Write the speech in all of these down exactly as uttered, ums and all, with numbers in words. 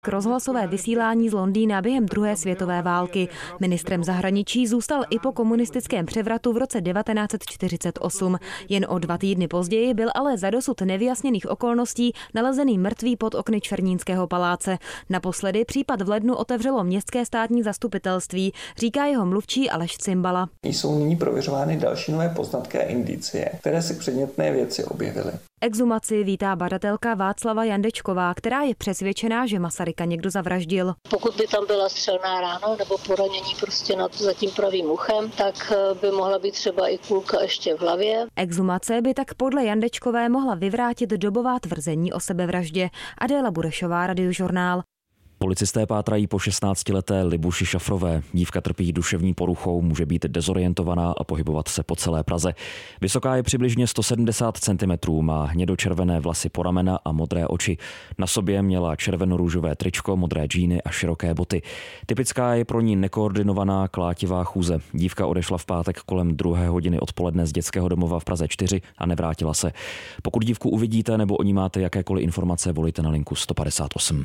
K rozhlasové vysílání z Londýna během druhé světové války. Ministrem zahraničí zůstal i po komunistickém převratu v roce devatenáct set čtyřicet osm. Jen o dva týdny později byl ale za dosud nevyjasněných okolností nalezený mrtvý pod okny Černínského paláce. Naposledy případ v lednu otevřelo městské státní zastupitelství, říká jeho mluvčí Aleš Cimbala. Jsou nyní prověřovány další nové poznatky a indicie, které si předmětné věci objevily. Exhumaci vítá badatelka Václava Jandečková, která je přesvědčená, že Masaryka někdo zavraždil. Pokud by tam byla střelná rána nebo poranění prostě nad za tím pravým uchem, tak by mohla být třeba i kulka ještě v hlavě. Exhumace by tak podle Jandečkové mohla vyvrátit dobová tvrzení o sebevraždě. Adéla Burešová, Radiožurnál. Policisté pátrají po šestnáctileté Libuši Šafrové. Dívka trpí duševní poruchou, může být dezorientovaná a pohybovat se po celé Praze. Vysoká je přibližně sto sedmdesát centimetrů, má hnědočervené vlasy po ramena a modré oči. Na sobě měla červeno-růžové tričko, modré džíny a široké boty. Typická je pro ní nekoordinovaná klátivá chůze. Dívka odešla v pátek kolem druhé hodiny odpoledne z dětského domova v Praze čtyři a nevrátila se. Pokud dívku uvidíte nebo o ní máte jakékoliv informace, volejte na linku sto padesát osm.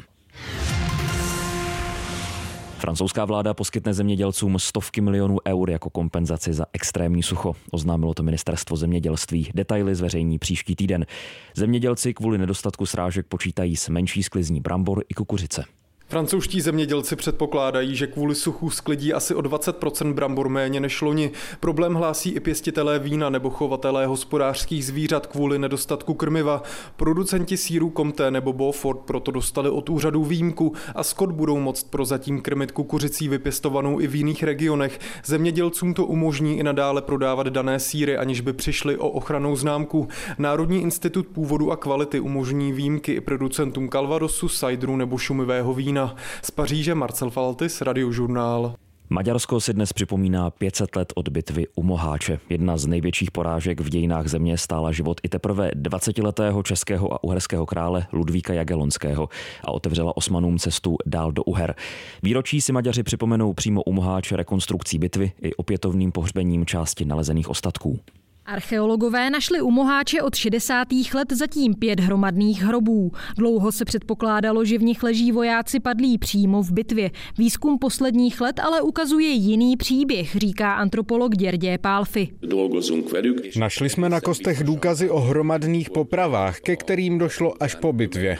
Francouzská vláda poskytne zemědělcům stovky milionů eur jako kompenzaci za extrémní sucho. Oznámilo to ministerstvo zemědělství. Detaily zveřejní příští týden. Zemědělci kvůli nedostatku srážek počítají s menší sklizní brambor i kukuřice. Francouzští zemědělci předpokládají, že kvůli suchu sklidí asi o dvacet procent brambor méně než loni. Problém hlásí i pěstitelé vína nebo chovatelé hospodářských zvířat kvůli nedostatku krmiva. Producenti sýrů Comté nebo Beaufort proto dostali od úřadů výjimku a skot budou moct prozatím krmit kukuřicí vypěstovanou i v jiných regionech. Zemědělcům to umožní i nadále prodávat dané sýry, aniž by přišli o ochrannou známku. Národní institut původu a kvality umožní výjimky i producentům Calvadosu, sajdru nebo šumivého vína. Z Paříže Marcel Faltis, Radiožurnál. Maďarsko si dnes připomíná pět set let od bitvy u Moháče. Jedna z největších porážek v dějinách země stála život i teprve dvacetiletého českého a uherského krále Ludvíka Jagellonského a otevřela Osmanům cestu dál do Uher. Výročí si Maďaři připomenou přímo u Moháče rekonstrukcí bitvy i opětovným pohřbením části nalezených ostatků. Archeologové našli u Moháče od šedesátých let zatím pět hromadných hrobů. Dlouho se předpokládalo, že v nich leží vojáci padlí přímo v bitvě. Výzkum posledních let ale ukazuje jiný příběh, říká antropolog Gyergy Pálffy. Našli jsme na kostech důkazy o hromadných popravách, ke kterým došlo až po bitvě.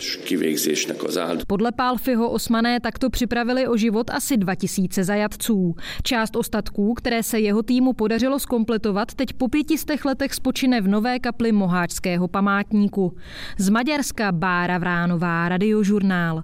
Podle Pálffyho Osmané takto připravili o život asi dva tisíce zajatců. Část ostatků, které se jeho týmu podařilo zkompletovat, teď po pěti letech spočine v nové kapli Moháčského památníku. Z Maďarska Bára Vránová, Radiožurnál.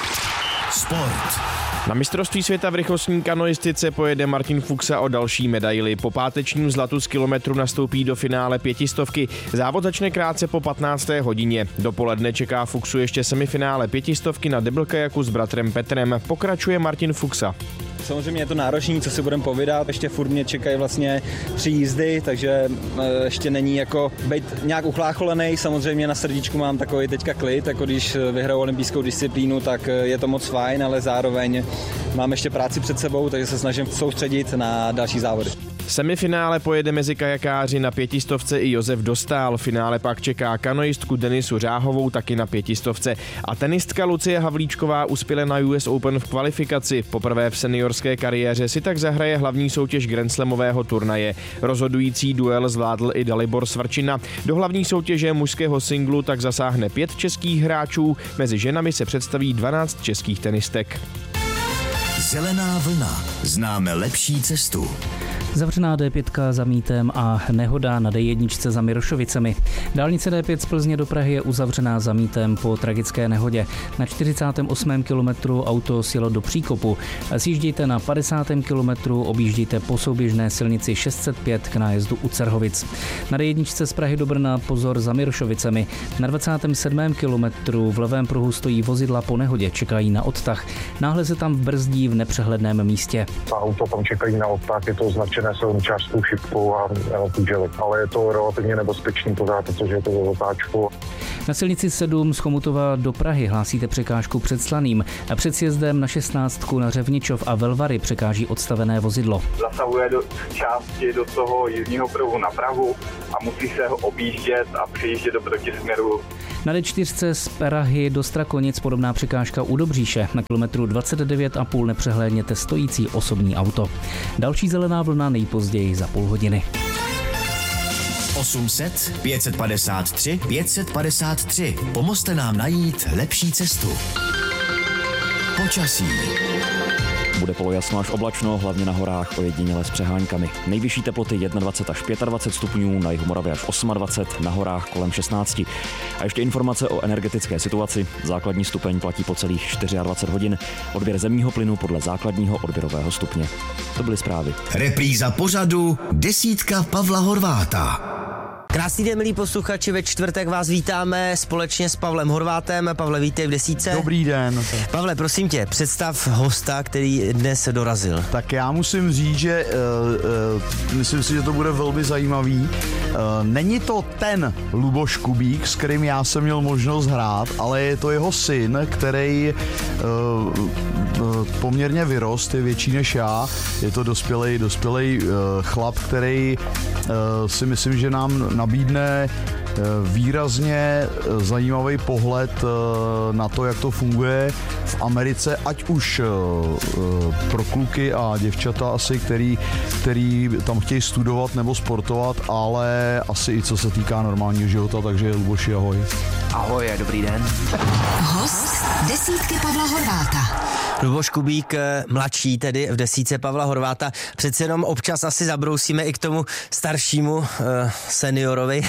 Sport. Na mistrovství světa v rychlostní kanoistice pojede Martin Fuxa o další medaili. Po pátečním zlatu z kilometru nastoupí do finále pětistovky. Závod začne krátce po patnácté hodině. Dopoledne čeká Fuxu ještě semifinále pětistovky na deblkajaku s bratrem Petrem. Pokračuje Martin Fuxa. Samozřejmě je to náročný, co si budeme povídat. Ještě furt mě čekají vlastně tři jízdy, takže ještě není jako být nějak uchlácholený. Samozřejmě na srdíčku mám takový teďka klid, jako když vyhraju olympijskou disciplínu, tak je to moc fajn, ale zároveň mám ještě práci před sebou, takže se snažím soustředit na další závody. Semifinále pojede mezi kajakáři na pětistovce i Josef Dostál. Finále pak čeká kanoistku Denisu Řáhovou taky na pětistovce. A tenistka Lucie Havlíčková uspěla na U S Open v kvalifikaci. Poprvé v seniorské kariéře si tak zahraje hlavní soutěž grandslamového turnaje. Rozhodující duel zvládl i Dalibor Svrčina. Do hlavní soutěže mužského singlu tak zasáhne pět českých hráčů. Mezi ženami se představí dvanáct českých tenistek. Zelená vlna. Známe lepší cestu. Zavřená D pět za Mítem a nehoda na D jedna za Mirošovicemi. Dálnice D pět z Plzně do Prahy je uzavřená za Mítem po tragické nehodě. Na čtyřicátém osmém kilometru auto sjelo do příkopu. Sjíždějte na padesátém kilometru, objíždějte po souběžné silnici šest set pět k nájezdu u Cerhovic. Na D jedna z Prahy do Brna pozor za Mirošovicemi. Na dvacátém sedmém kilometru v levém pruhu stojí vozidla po nehodě, čekají na odtah. Náhle se tam brzdí v nepřehledném místě. Auto tam čekají na odtah, je to označené silničářskou šipkou a kůželi. Ale je to relativně nebezpečný pořád, protože je to za zatáčku. Na silnici sedm z Chomutova do Prahy hlásíte překážku před Slaným. A před sjezdem na šestnáctku na Řevničov a Velvary překáží odstavené vozidlo. Zasahuje do části do toho jízdního pruhu na Prahu a musí se ho objíždět a přijíždět do protisměru. Na D čtyři z Prahy do Strakonic podobná překážka u Dobříše. Na kilometru dvacet devět a půl nepřehlédněte stojící osobní auto. Další zelená vlna nejpozději za půl hodiny. osm set pět set padesát tři pět set padesát tři. Pomozte nám najít lepší cestu. Počasí. Bude polojasno až oblačno, hlavně na horách ojediněle s přeháňkami. Nejvyšší teploty dvacet jedna až dvacet pět stupňů, na jihu Moravy až dvacet osm, na horách kolem šestnáct. A ještě informace o energetické situaci. Základní stupeň platí po celých dvacet čtyři hodin. Odběr zemního plynu podle základního odběrového stupně. To byly zprávy. Repríza pořadu Desítka Pavla Horváta. Krásný den, milí posluchači, ve čtvrtek vás vítáme společně s Pavlem Horvátem. Pavle, vítej v Desítce. Dobrý den. Pavle, prosím tě, představ hosta, který dnes dorazil. Tak já musím říct, že uh, uh, myslím si, že to bude velmi zajímavý. Uh, není to ten Luboš Kubík, s kterým já jsem měl možnost hrát, ale je to jeho syn, který uh, uh, poměrně vyrost, je větší než já. Je to dospělej, dospělej uh, chlap, který uh, si myslím, že nám nabídne výrazně zajímavý pohled na to, jak to funguje v Americe, ať už pro kluky a děvčata asi, který, který tam chtějí studovat nebo sportovat, ale asi i co se týká normálního života, takže Luboši, ahoj. Ahoj, dobrý den. Host Desítky Pavla Horváta. Luboš Kubík, mladší tedy v Desítce Pavla Horváta. Přece jenom občas asi zabrousíme i k tomu staršímu seniorovi,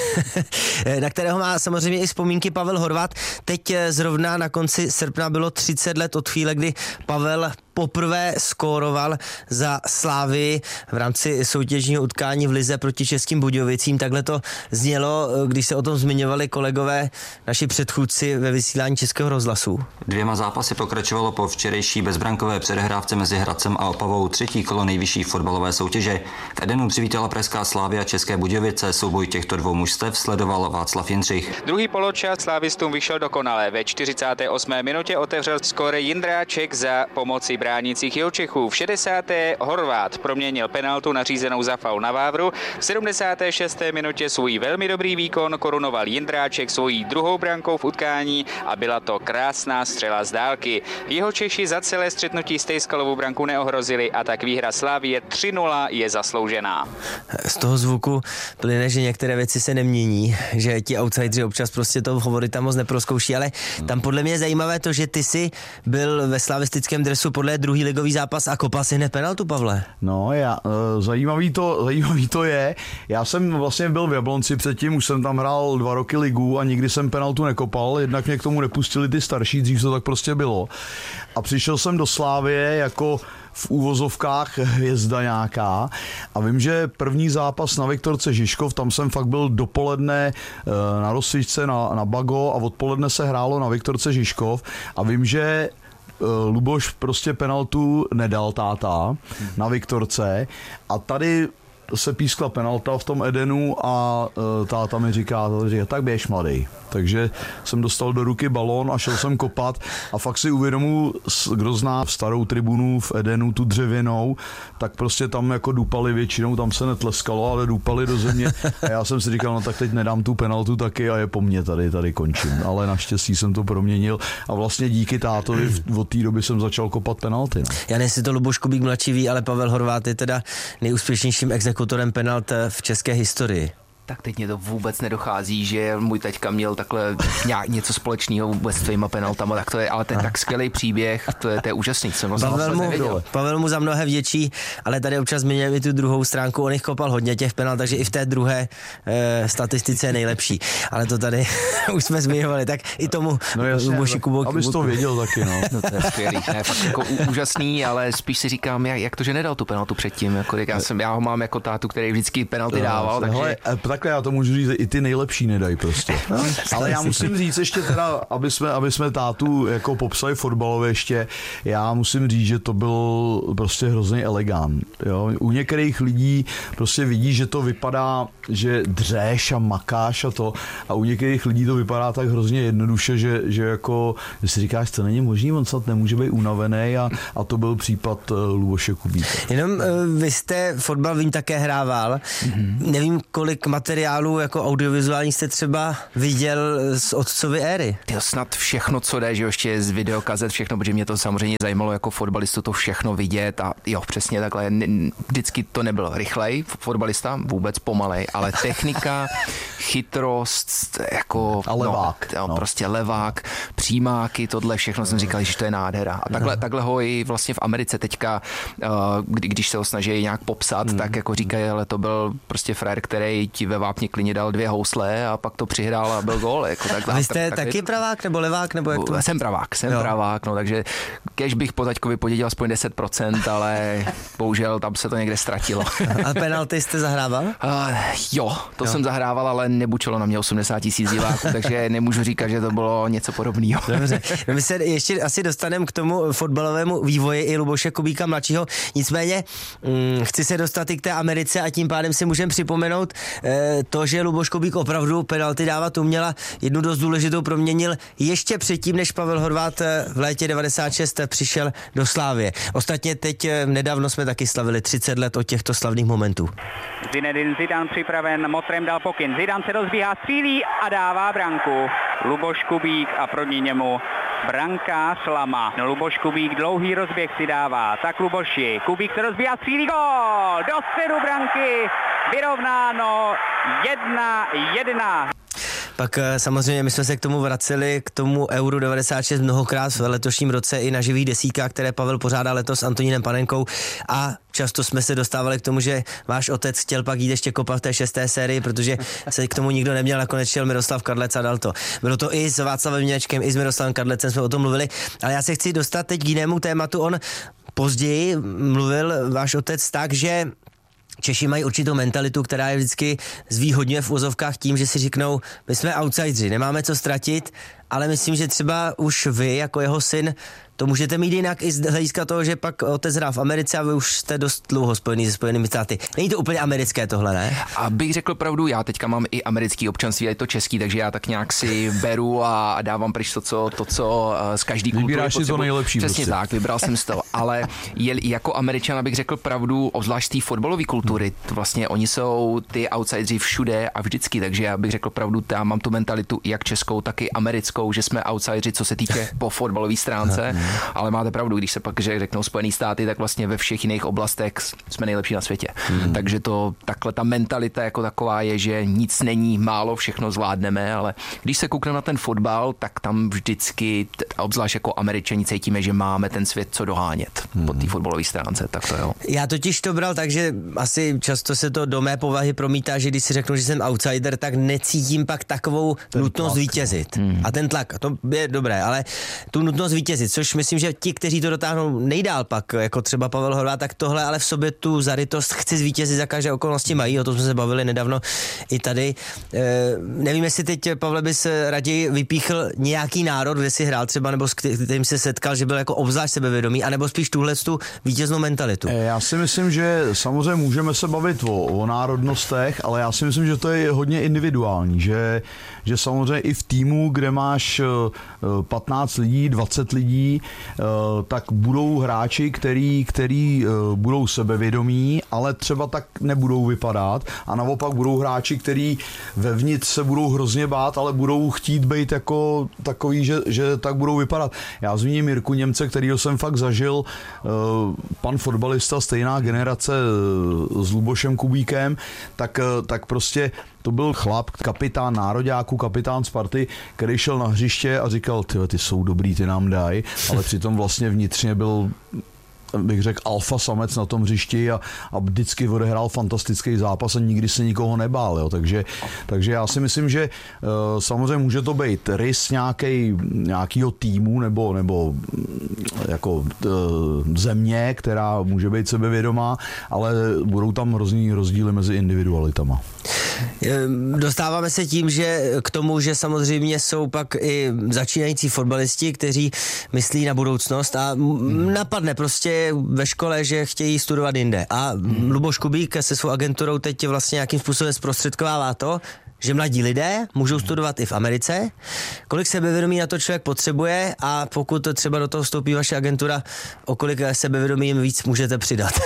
na kterého má samozřejmě i vzpomínky Pavel Horvát. Teď zrovna na konci srpna bylo třicet let od chvíle, kdy Pavel poprvé skóroval za Slávii v rámci soutěžního utkání v lize proti Českým Budějovicím. Takhle to znělo, když se o tom zmiňovali kolegové, naši předchůdci ve vysílání Českého rozhlasu. Dvěma zápasy pokračovalo po včerejší bezbrankové předehrávce mezi Hradcem a Opavou třetí kolo nejvyšší fotbalové soutěže. V Edenu přivítala pražská Slavia České Budějovice. Souboj těchto dvou mužstev sledoval Václav Jindřich. Druhý poločas slávistům vyšel dokonale. Ve čtyřicáté osmé minutě otevřel skóre Jindráček za pomoci bránících Jihočechů. V šedesáté Horvát proměnil penaltu nařízenou za faul na Vávru. V sedmdesáté šesté minutě svůj velmi dobrý výkon korunoval Jindráček svojí druhou brankou v utkání a byla to krásná střela z dálky. Jihočeši za celé střetnutí Stejskalovou branku neohrozili a tak výhra Slavie tři nula je zasloužená. Z toho zvuku plyne, že některé věci se nemění, že ti outsideri občas prostě to favorita moc neproskouší, ale tam podle mě je zajímavé to, že ty jsi byl ve slavistickém dresu podle druhý ligový zápas a kopal si hned penaltu, Pavle. No, já, zajímavý, to, zajímavý to je. Já jsem vlastně byl v Jablonci předtím, už jsem tam hrál dva roky ligu a nikdy jsem penaltu nekopal, jednak mě k tomu nepustili ty starší, dřív to tak prostě bylo. A přišel jsem do Slávie jako v úvozovkách hvězda nějaká a vím, že první zápas na Viktorce Žižkov, tam jsem fakt byl dopoledne na rozcvičce na, na Bago a odpoledne se hrálo na Viktorce Žižkov a vím, že Luboš prostě penaltu nedal táta na Viktorce a tady se pískla penalta v tom Edenu a táta mi říká, táta říká tak běž mladý. Takže jsem dostal do ruky balón a šel jsem kopat a fakt si uvědomuji, kdo zná starou tribunu v Edenu, tu dřevěnou, tak prostě tam jako dupali většinou, tam se netleskalo, ale dupali do země a já jsem si říkal, no tak teď nedám tu penaltu taky a je po mně, tady, tady končím. Ale naštěstí jsem to proměnil a vlastně díky tátovi od té doby jsem začal kopat penalty. No. Já nevím, jestli to Luboš Kubík mladší ví, ale Pavel Horvát je teda nejúspěšnějším exekutorem penalt v české historii. Tak teď mě to vůbec nedochází, že můj teďka měl takhle nějak něco společného vůbec s tvýma penaltama, tak to je, ale to je tak skvělý příběh, to je, to je úžasný, jsem vlastně Pavel mu, Pavel mu za mnohé vděčí, ale tady občas zmiňujeme i tu druhou stránku, on jich kopal hodně těch penalt, takže i v té druhé e, statistice je nejlepší, ale to tady už jsme zmiňovali, tak i tomu no jasně, Luboši Kuboku. Abys to věděl taky, no. No to je skvělý, ne, fakt jako úžasný, ale spíš si říkám, jak, jak to, že nedal tu penaltu předtím, jako, já, jsem, já ho mám jako tátu, který vždycky penalty dával, takže... Hele, takhle já to můžu říct, i ty nejlepší nedají prostě. No, ale já musím říct ještě teda, aby jsme, aby jsme tátu jako popsali fotbalově ještě, já musím říct, že to byl prostě hrozně elegant. Jo? U některých lidí prostě vidí, že to vypadá, že dřeš a makáš a to a u některých lidí to vypadá tak hrozně jednoduše, že, že jako, že si říkáš, to není možný, on snad nemůže být unavený a, a to byl případ uh, Luboše Kubíka. Jenom uh, vy jste fotbal vím také hrával, mm-hmm. nevím, kolik materiálů jako audiovizuální jste třeba viděl z otcovy éry? Tyjo, snad všechno, co jde, že ještě z videokazet, všechno, protože mě to samozřejmě zajímalo jako fotbalistu to všechno vidět a jo, přesně takhle. Vždycky to nebyl rychlej fotbalista, vůbec pomalej, ale technika, chytrost, jako... A levák. No, no. Prostě levák, přímáky, tohle všechno jsem říkal, že to je nádhera. A takhle, no. takhle ho i vlastně v Americe teďka, kdy, když se ho snaží nějak popsat, mm. tak jako říkají, ale to byl prostě frajer, který ti ve vápně klidně dal dvě housle a pak to přihrál a byl gól. Jako takhle. A vy jste tak, taky pravák nebo levák? Nebo jak to? Jsem pravák, jsem jo. pravák, no takže kež bych po taťkovi podědil aspoň deset procent, ale bohužel tam se to někde ztratilo. A penalty jste zahrával? Uh, jo, to jo. jsem zahrával, ale nebučilo na mě osmdesát tisíc diváků, takže nemůžu říkat, že to bylo něco podobného. Dobře, no my se ještě asi dostaneme k tomu fotbalovému vývoji i Luboše Kubíka mladšího, nicméně hm, chci se dostat i k té Americe a tím pádem si můžeme připomenout eh, to, že Luboš Kubík opravdu penalty dávat uměla, jednu dost důležitou proměnil ještě předtím, než Pavel Horváth v létě devadesát šest přišel do Slávie. Ostatně teď nedávno jsme taky slavili třicet let od těchto slavných momentů. Zinedine Zidane připraven, Motrem dal pokyn, Zidane se rozbíhá, střílí a dává branku. Luboš Kubík a proti němu brankář Lama. No, Luboš Kubík dlouhý rozběh si dává, tak Luboši, Kubík se rozbíhá, střílí, gól! Do středu branky, vyrovnáno jedna jedna. Pak samozřejmě my jsme se k tomu vraceli, k tomu Euro devadesát šest mnohokrát v letošním roce i na živých desítkách, které Pavel pořádá letos s Antonínem Panenkou a často jsme se dostávali k tomu, že váš otec chtěl pak jít ještě kopat v té šesté sérii, protože se k tomu nikdo neměl, nakonec šel Miroslav Kadlec a dal to. Bylo to i s Václavem Němečkem, i s Miroslavem Kadlecem jsme o tom mluvili, ale já se chci dostat teď k jinému tématu. On později mluvil váš otec tak, že Češi mají určitou mentalitu, která je vždycky zvýhodňuje v úzovkách tím, že si řeknou, my jsme outsideri, nemáme co ztratit, ale myslím, že třeba už vy, jako jeho syn, to můžete mít jinak i z hlediska toho, že pak otec hrál v Americe a vy už jste dost dlouho spojený se Spojenými státy. Není to úplně americké tohle, ne? A bych řekl pravdu, já teďka mám i americký občanství, a je to český, takže já tak nějak si beru a dávám pryč to, co, to, co z každý kultury Vybíráš si to nejlepší. Přesně prostě. tak, vybral jsem z toho, ale je, jako Američan bych řekl pravdu, obzvlášť té fotbalové kultury, vlastně oni jsou ty outsideri všude a vždycky, takže já bych řekl pravdu, já mám tu mentalitu jak českou, tak i americkou, že jsme outsideri, co se týče po fotbalové stránce. Ale máte pravdu, když se pak že řeknou Spojený státy, tak vlastně ve všech jiných oblastech jsme nejlepší na světě. Hmm. Takže to takhle ta mentalita jako taková je, že nic není málo, všechno zvládneme, ale když se koukneme na ten fotbal, tak tam vždycky, obzvlášť jako Američani, cítíme, že máme ten svět co dohánět hmm. po té fotbalové stránce, tak to jo. Já totiž to bral tak, že asi často se to do mé povahy promítá, že když si řeknu, že jsem outsider, tak necítím pak takovou ten nutnost tlak. vítězit. Hmm. A ten tlak, to je dobré, ale tu nutnost vítězit, což myslím, že ti, kteří to dotáhnou nejdál pak, jako třeba Pavel Horváth, tak tohle ale v sobě tu zarytost chci zvítězit za každé okolnosti mají, o tom jsme se bavili nedávno i tady. E, nevím, jestli teď, Pavle, bys raději vypíchl nějaký národ, kde si hrál třeba, nebo s kterým se setkal, že byl jako obzvlášť sebevědomý, anebo spíš tuhle tu vítěznou mentalitu. Já si myslím, že samozřejmě můžeme se bavit o, o národnostech, ale já si myslím, že to je hodně individuální, že, že samozřejmě i v týmu, kde máš patnáct lidí, dvacet lidí, tak budou hráči, který, který budou sebevědomí, ale třeba tak nebudou vypadat a naopak budou hráči, který vevnitř se budou hrozně bát, ale budou chtít být jako takový, že, že tak budou vypadat. Já zmíním Jirku Němce, kterýho jsem fakt zažil, pan fotbalista, stejná generace s Lubošem Kubíkem, tak, tak prostě to byl chlap, kapitán nároďáků, kapitán Sparty, který šel na hřiště a říkal, ty, ty jsou dobrý, ty nám daj, ale přitom vlastně vnitřně byl, bych řekl, alfa samec na tom hřišti a, a vždycky odehrál fantastický zápas a nikdy se nikoho nebál. Jo. Takže, takže já si myslím, že uh, samozřejmě může to být rys nějaký, nějakýho týmu nebo, nebo jako uh, země, která může být sebevědomá, ale budou tam hrozný rozdíly mezi individualitama. Dostáváme se tím, že k tomu, že samozřejmě jsou pak i začínající fotbalisti, kteří myslí na budoucnost a napadne prostě ve škole, že chtějí studovat jinde. A Luboš Kubík se svou agenturou teď vlastně nějakým způsobem zprostředkovává to, že mladí lidé můžou studovat i v Americe. Kolik sebevědomí na to člověk potřebuje a pokud třeba do toho vstoupí vaše agentura, o kolik sebevědomí jim víc můžete přidat?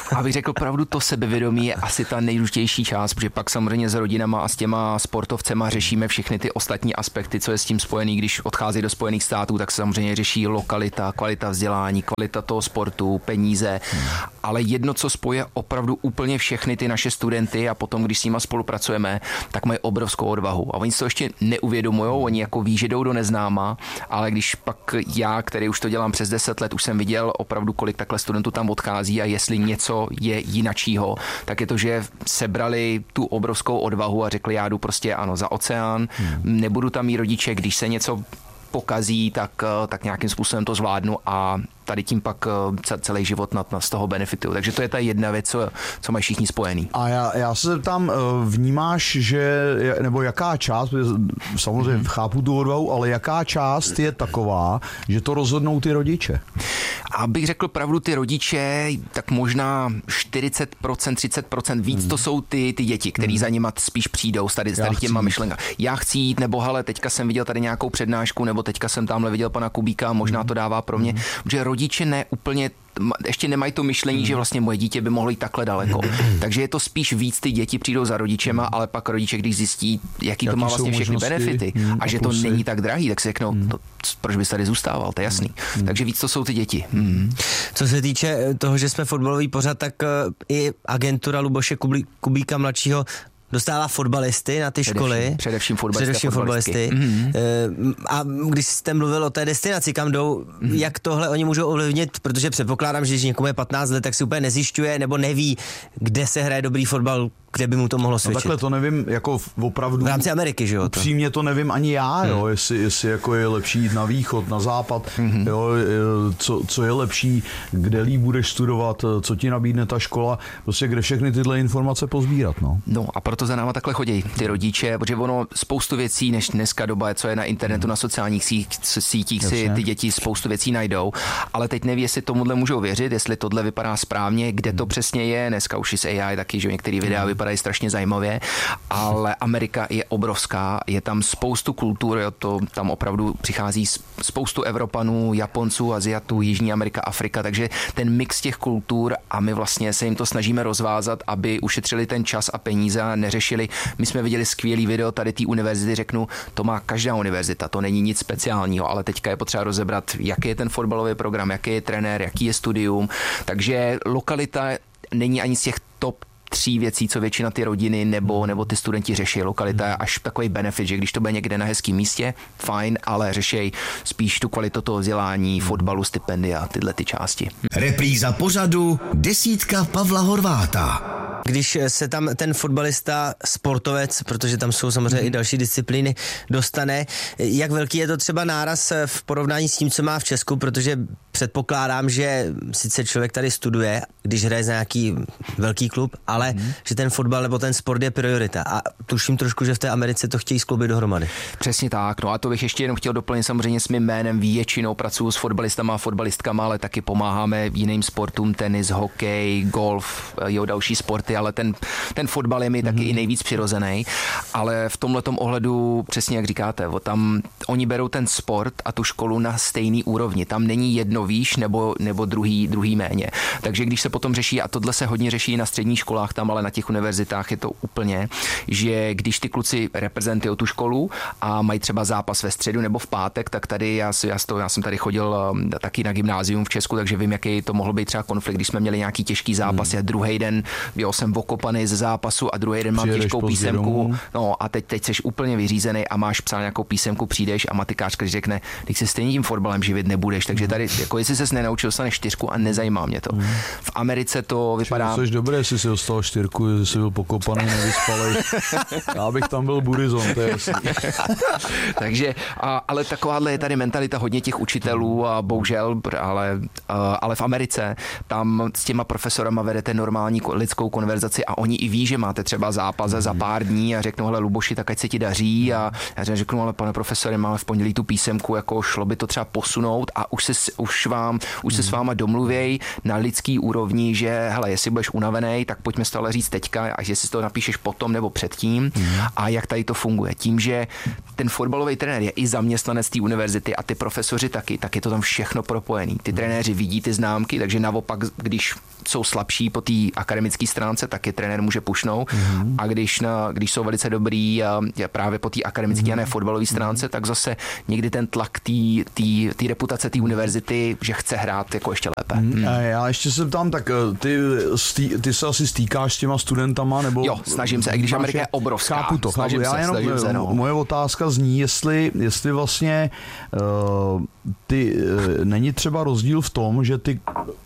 Abych řekl pravdu, to sebevědomí je asi ta nejdůležitější část, protože pak samozřejmě s rodinama a s těma sportovcema řešíme všechny ty ostatní aspekty, co je s tím spojený. Když odchází do Spojených států, tak se samozřejmě řeší lokalita, kvalita vzdělání, kvalita toho sportu, peníze. Hmm. Ale jedno, co spoje opravdu úplně všechny ty naše studenty a potom, když s nima spolupracujeme, tak mají obrovskou odvahu. A oni si to ještě neuvědomujou, oni jako ví, že jdou do neznáma, ale když pak já, který už to dělám přes deset let, už jsem viděl opravdu, kolik takhle studentů tam odchází a jestli něco je jinačího, tak je to, že sebrali tu obrovskou odvahu a řekli, já jdu prostě ano za oceán, hmm. nebudu tam mít rodiče, když se něco pokazí, tak, tak nějakým způsobem to zvládnu a tady tím pak celý život na, na z toho benefituju. Takže to je ta jedna věc, co, co mají všichni spojený. A já, já se tam vnímáš, že, nebo jaká část, samozřejmě hmm. chápu tu odvahu, ale jaká část je taková, že to rozhodnou ty rodiče? Abych řekl pravdu, ty rodiče, tak možná čtyřicet procent, třicet procent víc hmm. to jsou ty, ty děti, který hmm. za nima spíš přijdou s tady, tady těma myšlenkami. Já chci jít, nebo hele, teďka jsem viděl tady nějakou přednášku, nebo teďka jsem tamhle viděl pana Kubíka, možná to dává pro mě, že rodiče ne úplně ještě nemají to myšlení, že vlastně moje dítě by mohlo jít takhle daleko. Takže je to spíš víc ty děti přijdou za rodičema, ale pak rodiče, když zjistí, jaký, jaký to má vlastně všechny benefity hmm, a že to není tak drahý, tak si řeknou, hmm. to, proč bys tady zůstával, to je jasný. Hmm. Takže víc to jsou ty děti. Hmm. Co se týče toho, že jsme fotbalový pořad, tak i agentura Luboše Kubíka mladšího dostává fotbalisty na ty především, školy. Především fotbalisty. Především fotbalisty. Mm-hmm. A když jste mluvil o té destinaci, kam jdou, mm-hmm. jak tohle oni můžou ovlivnit, protože předpokládám, že když někomu je patnáct let, tak si úplně nezjišťuje nebo neví, kde se hraje dobrý fotbal, kde by mu to mohlo svědčit. No takhle to nevím, jako opravdu. V rámci Ameriky, že jo? Upřímně to nevím ani já, jo, hmm. jestli, jestli jako je lepší jít na východ, na západ, hmm. jo, co, co je lepší, kde líp budeš studovat, co ti nabídne ta škola, prostě kde všechny tyhle informace pozbírat, no. No a proto za náma takhle chodí ty rodiče, protože ono spoustu věcí, než dneska doba, co je na internetu, hmm. na sociálních sítích, Jasně. si ty děti spoustu věcí najdou, ale teď neví, jestli tomuhle můžou věřit, jestli tohle vypadá správně, kde to přesně je, dneska už i s A I taky, že některé videa hmm. vypadají strašně zajímavě, ale Amerika je obrovská, je tam spoustu kultur, jo, to tam opravdu přichází spoustu Evropanů, Japonců, Aziatů, Jižní Amerika, Afrika, takže ten mix těch kultur a my vlastně se jim to snažíme rozvázat, aby ušetřili ten čas a peníze a neřešili. My jsme viděli skvělý video tady té univerzity, řeknu, to má každá univerzita, to není nic speciálního, ale teďka je potřeba rozebrat, jaký je ten fotbalový program, jaký je trenér, jaký je studium, takže lokalita není ani z těch top tří věcí, co většina ty rodiny nebo, nebo ty studenti řeší. Lokalita je až takový benefit, že když to bude někde na hezkém místě, fajn, ale řeší spíš tu kvalitu toho vzdělání, fotbalu, stipendia, tyhle ty části. Repríza pořadu Desítka Pavla Horváta. Když se tam ten fotbalista, sportovec, protože tam jsou samozřejmě hmm. i další disciplíny, dostane, jak velký je to třeba náraz v porovnání s tím, co má v Česku, protože předpokládám, že sice člověk tady studuje, když hraje za nějaký velký klub, ale hmm. že ten fotbal nebo ten sport je priorita. A tuším trošku, že v té Americe to chtějí skloubit dohromady. Přesně tak. No a to bych ještě jenom chtěl doplnit samozřejmě s mým jménem. Většinou pracuji s fotbalistama a fotbalistkama, ale taky pomáháme jiným sportům, tenis, hokej, golf, jo, další sporty, ale ten, ten fotbal je mi taky hmm. i nejvíc přirozený. Ale v tomhletom ohledu, přesně jak říkáte, tam oni berou ten sport a tu školu na stejný úrovni. Tam není jedno výš nebo, nebo druhý, druhý méně. Takže když se potom řeší, a tohle se hodně řeší na středních školách tam, ale na těch univerzitách je to úplně, že když ty kluci reprezentují tu školu a mají třeba zápas ve středu nebo v pátek, tak tady já, já, to, já jsem tady chodil taky na gymnázium v Česku, takže vím, jaký to mohl být třeba konflikt, když jsme měli nějaký těžký zápas hmm. a druhý den byl jsem okopaný ze zápasu a druhý den mám Přijedeš těžkou písemku. No a teď, teď jsi úplně vyřízený a máš psát nějakou písemku, přijdeš a matikářka řekne, když se stejně tím fotbalem živit nebudeš, takže tady jako jestli ses nenaučil, dostaneš čtyřku a nezajímá mě to. Hmm. V Americe to vypadá. Jsi dobré, jestli si dostal čtyřku, jestli jsi byl pokopaný, nevyspalej. Já bych tam byl burizon, to je jasný. Takže, a, ale takováhle je tady mentalita hodně těch učitelů a bohužel, ale, a, ale v Americe tam s těma profesorama vedete normální lidskou konverzaci a oni i ví, že máte třeba zápas za pár dní a řeknou, hele Luboši, tak ať se ti daří a já řeknu, ale pane profesore, máme v pondělí tu písemku, jako šlo by to třeba posunout a už se, už vám, už se s váma domluvěj na lidský úrovni sportovní, že hele, jestli budeš unavený, tak pojďme si to ale říct teďka, a že si to napíšeš potom nebo předtím mm. a jak tady to funguje. Tím, že ten fotbalový trenér je i zaměstnanec té univerzity a ty profesoři taky, tak je to tam všechno propojený. Ty trenéři vidí ty známky, takže naopak, když jsou slabší po té akademické stránce, tak je trenér může pušnout mm. a když, na, když jsou velice dobrý a právě po té akademické mm. a ne fotbalové stránce, tak zase někdy ten tlak té reputace té univerzity, že chce hrát jako ještě lépe. Mm. Mm. Já ještě se ptám, tak ty, stý, ty se asi stýkáš s těma studentama? Nebo jo, snažím se, i když Amerika je obrovská. Chápu to, snažím chápu. se, Já jenom, snažím se, no. Moje otázka zní, jestli, jestli vlastně uh, ty, uh, není třeba rozdíl v tom, že ty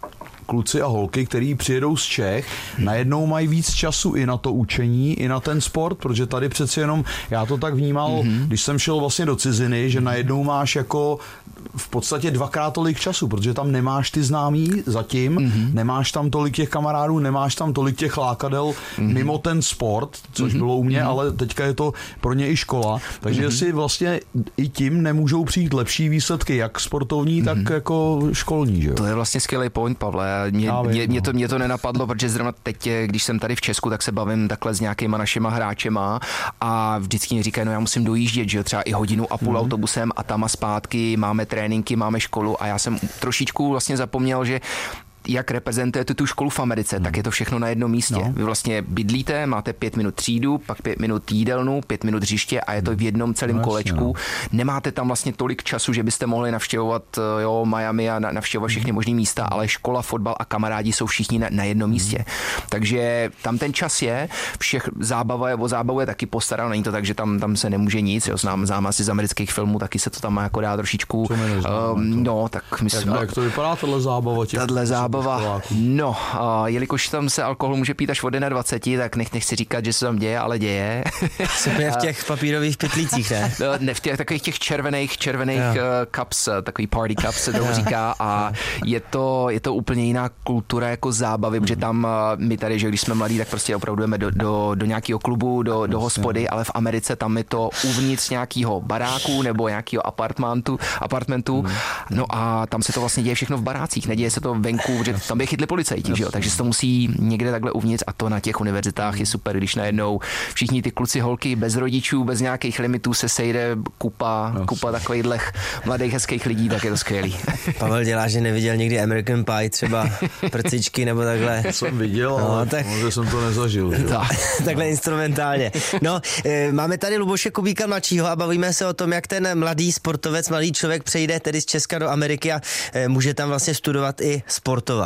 kluci a holky, který přijedou z Čech, najednou mají víc času i na to učení, i na ten sport, protože tady přeci jenom, já to tak vnímal, mm-hmm. když jsem šel vlastně do ciziny, že najednou máš jako v podstatě dvakrát tolik času, protože tam nemáš ty známí zatím, mm-hmm. nemáš tam tolik těch kamarádů, nemáš tam tolik těch lákadel mm-hmm. mimo ten sport, což mm-hmm. bylo u mě, mm-hmm. ale teďka je to pro ně i škola, takže mm-hmm. si vlastně i tím nemůžou přijít lepší výsledky, jak sportovní, mm-hmm. tak jako školní. Že? To je vlastně skvělý point, Pavle. Mě, mě, mě, to, mě to nenapadlo, protože zrovna teď, když jsem tady v Česku, tak se bavím takhle s nějakýma našima hráčema a vždycky mi říkají, no já musím dojíždět, že třeba i hodinu a půl mm-hmm. autobusem a tam a zpátky, máme tréninky, máme školu a já jsem trošičku vlastně zapomněl, že jak reprezentujete tu školu v Americe, hmm. tak je to všechno na jednom místě. No. Vy vlastně bydlíte, máte pět minut třídu, pak pět minut jídelnu, pět minut hřiště a je to v jednom celém no, kolečku. No. Nemáte tam vlastně tolik času, že byste mohli navštěvovat jo, Miami a navštěvovat všechny hmm. možné místa, ale škola, fotbal a kamarádi jsou všichni na, na jednom hmm. místě. Takže tam ten čas je, všech zábava je o zábavu je taky postaráno, není to tak, že tam, tam se nemůže nic, jo, znám, znám asi z amerických filmů, taky se to tam má jako dá trošičku. Um, no, tak myslím, jak, jak to vypadá, tahle zábava těch? Tahle zábava No, a jelikož tam se alkohol může pít až od dvacet jedna, tak nech, nechci říkat, že se tam děje, ale děje. Super v těch papírových pytlících, ne? No, ne, v těch takových těch červených, červených uh, cups, takový party cups se tomu říká a je to, je to úplně jiná kultura jako zábavy, protože tam my tady, že když jsme mladí, tak prostě opravdu jdeme do, do, do nějakého klubu, do, do hospody, ale v Americe tam je to uvnitř nějakého baráku nebo nějakého apartmentu, apartmentu, no a tam se to vlastně děje všechno v barácích, neděje se to venku, že tam by chytli policajti, že jo? Takže se to musí někde takhle uvnitř a to na těch univerzitách je super, když najednou všichni ty kluci, holky bez rodičů, bez nějakých limitů se sejde kupa, no. kupa takovýchhle mladých hezkých lidí, tak je to skvělý. Pavel dělá, že neviděl nikdy American Pie, třeba prcičky nebo takhle. Jsem viděl, no, ale tak... možná jsem to nezažil. Takhle instrumentálně. No, e, máme tady Luboše Kubíka mladšího a bavíme se o tom, jak ten mladý sportovec, mladý člověk přejde tedy z Česka do Ameriky a e, může tam vlastně studovat i sportovat.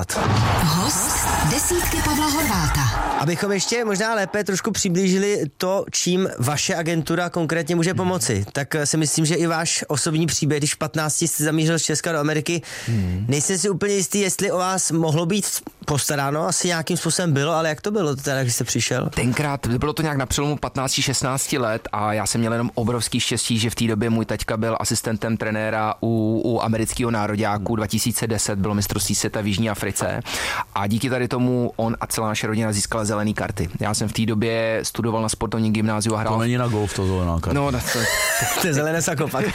Host desítky Pavla Horváta. Abychom ještě možná lépe trošku přiblížili to, čím vaše agentura konkrétně může pomoci, tak si myslím, že i váš osobní příběh, když v patnácti jste zamířil z Česka do Ameriky, hmm. nejsem si úplně jistý, jestli o vás mohlo být postaráno, asi nějakým způsobem bylo, ale jak to bylo teda, když jste přišel? Tenkrát bylo to nějak na přelomu patnáct šestnáct let a já jsem měl jenom obrovský štěstí, že v té době můj taťka byl asistentem trenéra u, u amerického nároďáku. dva tisíce deset bylo mistrovství světa v Jižní Africe a díky tady tomu on a celá naše rodina získala zelené karty. Já jsem v té době studoval na sportovním gymnáziu a hrál. To není na golf, to zelená karta. No, to, to je zelené sako pak.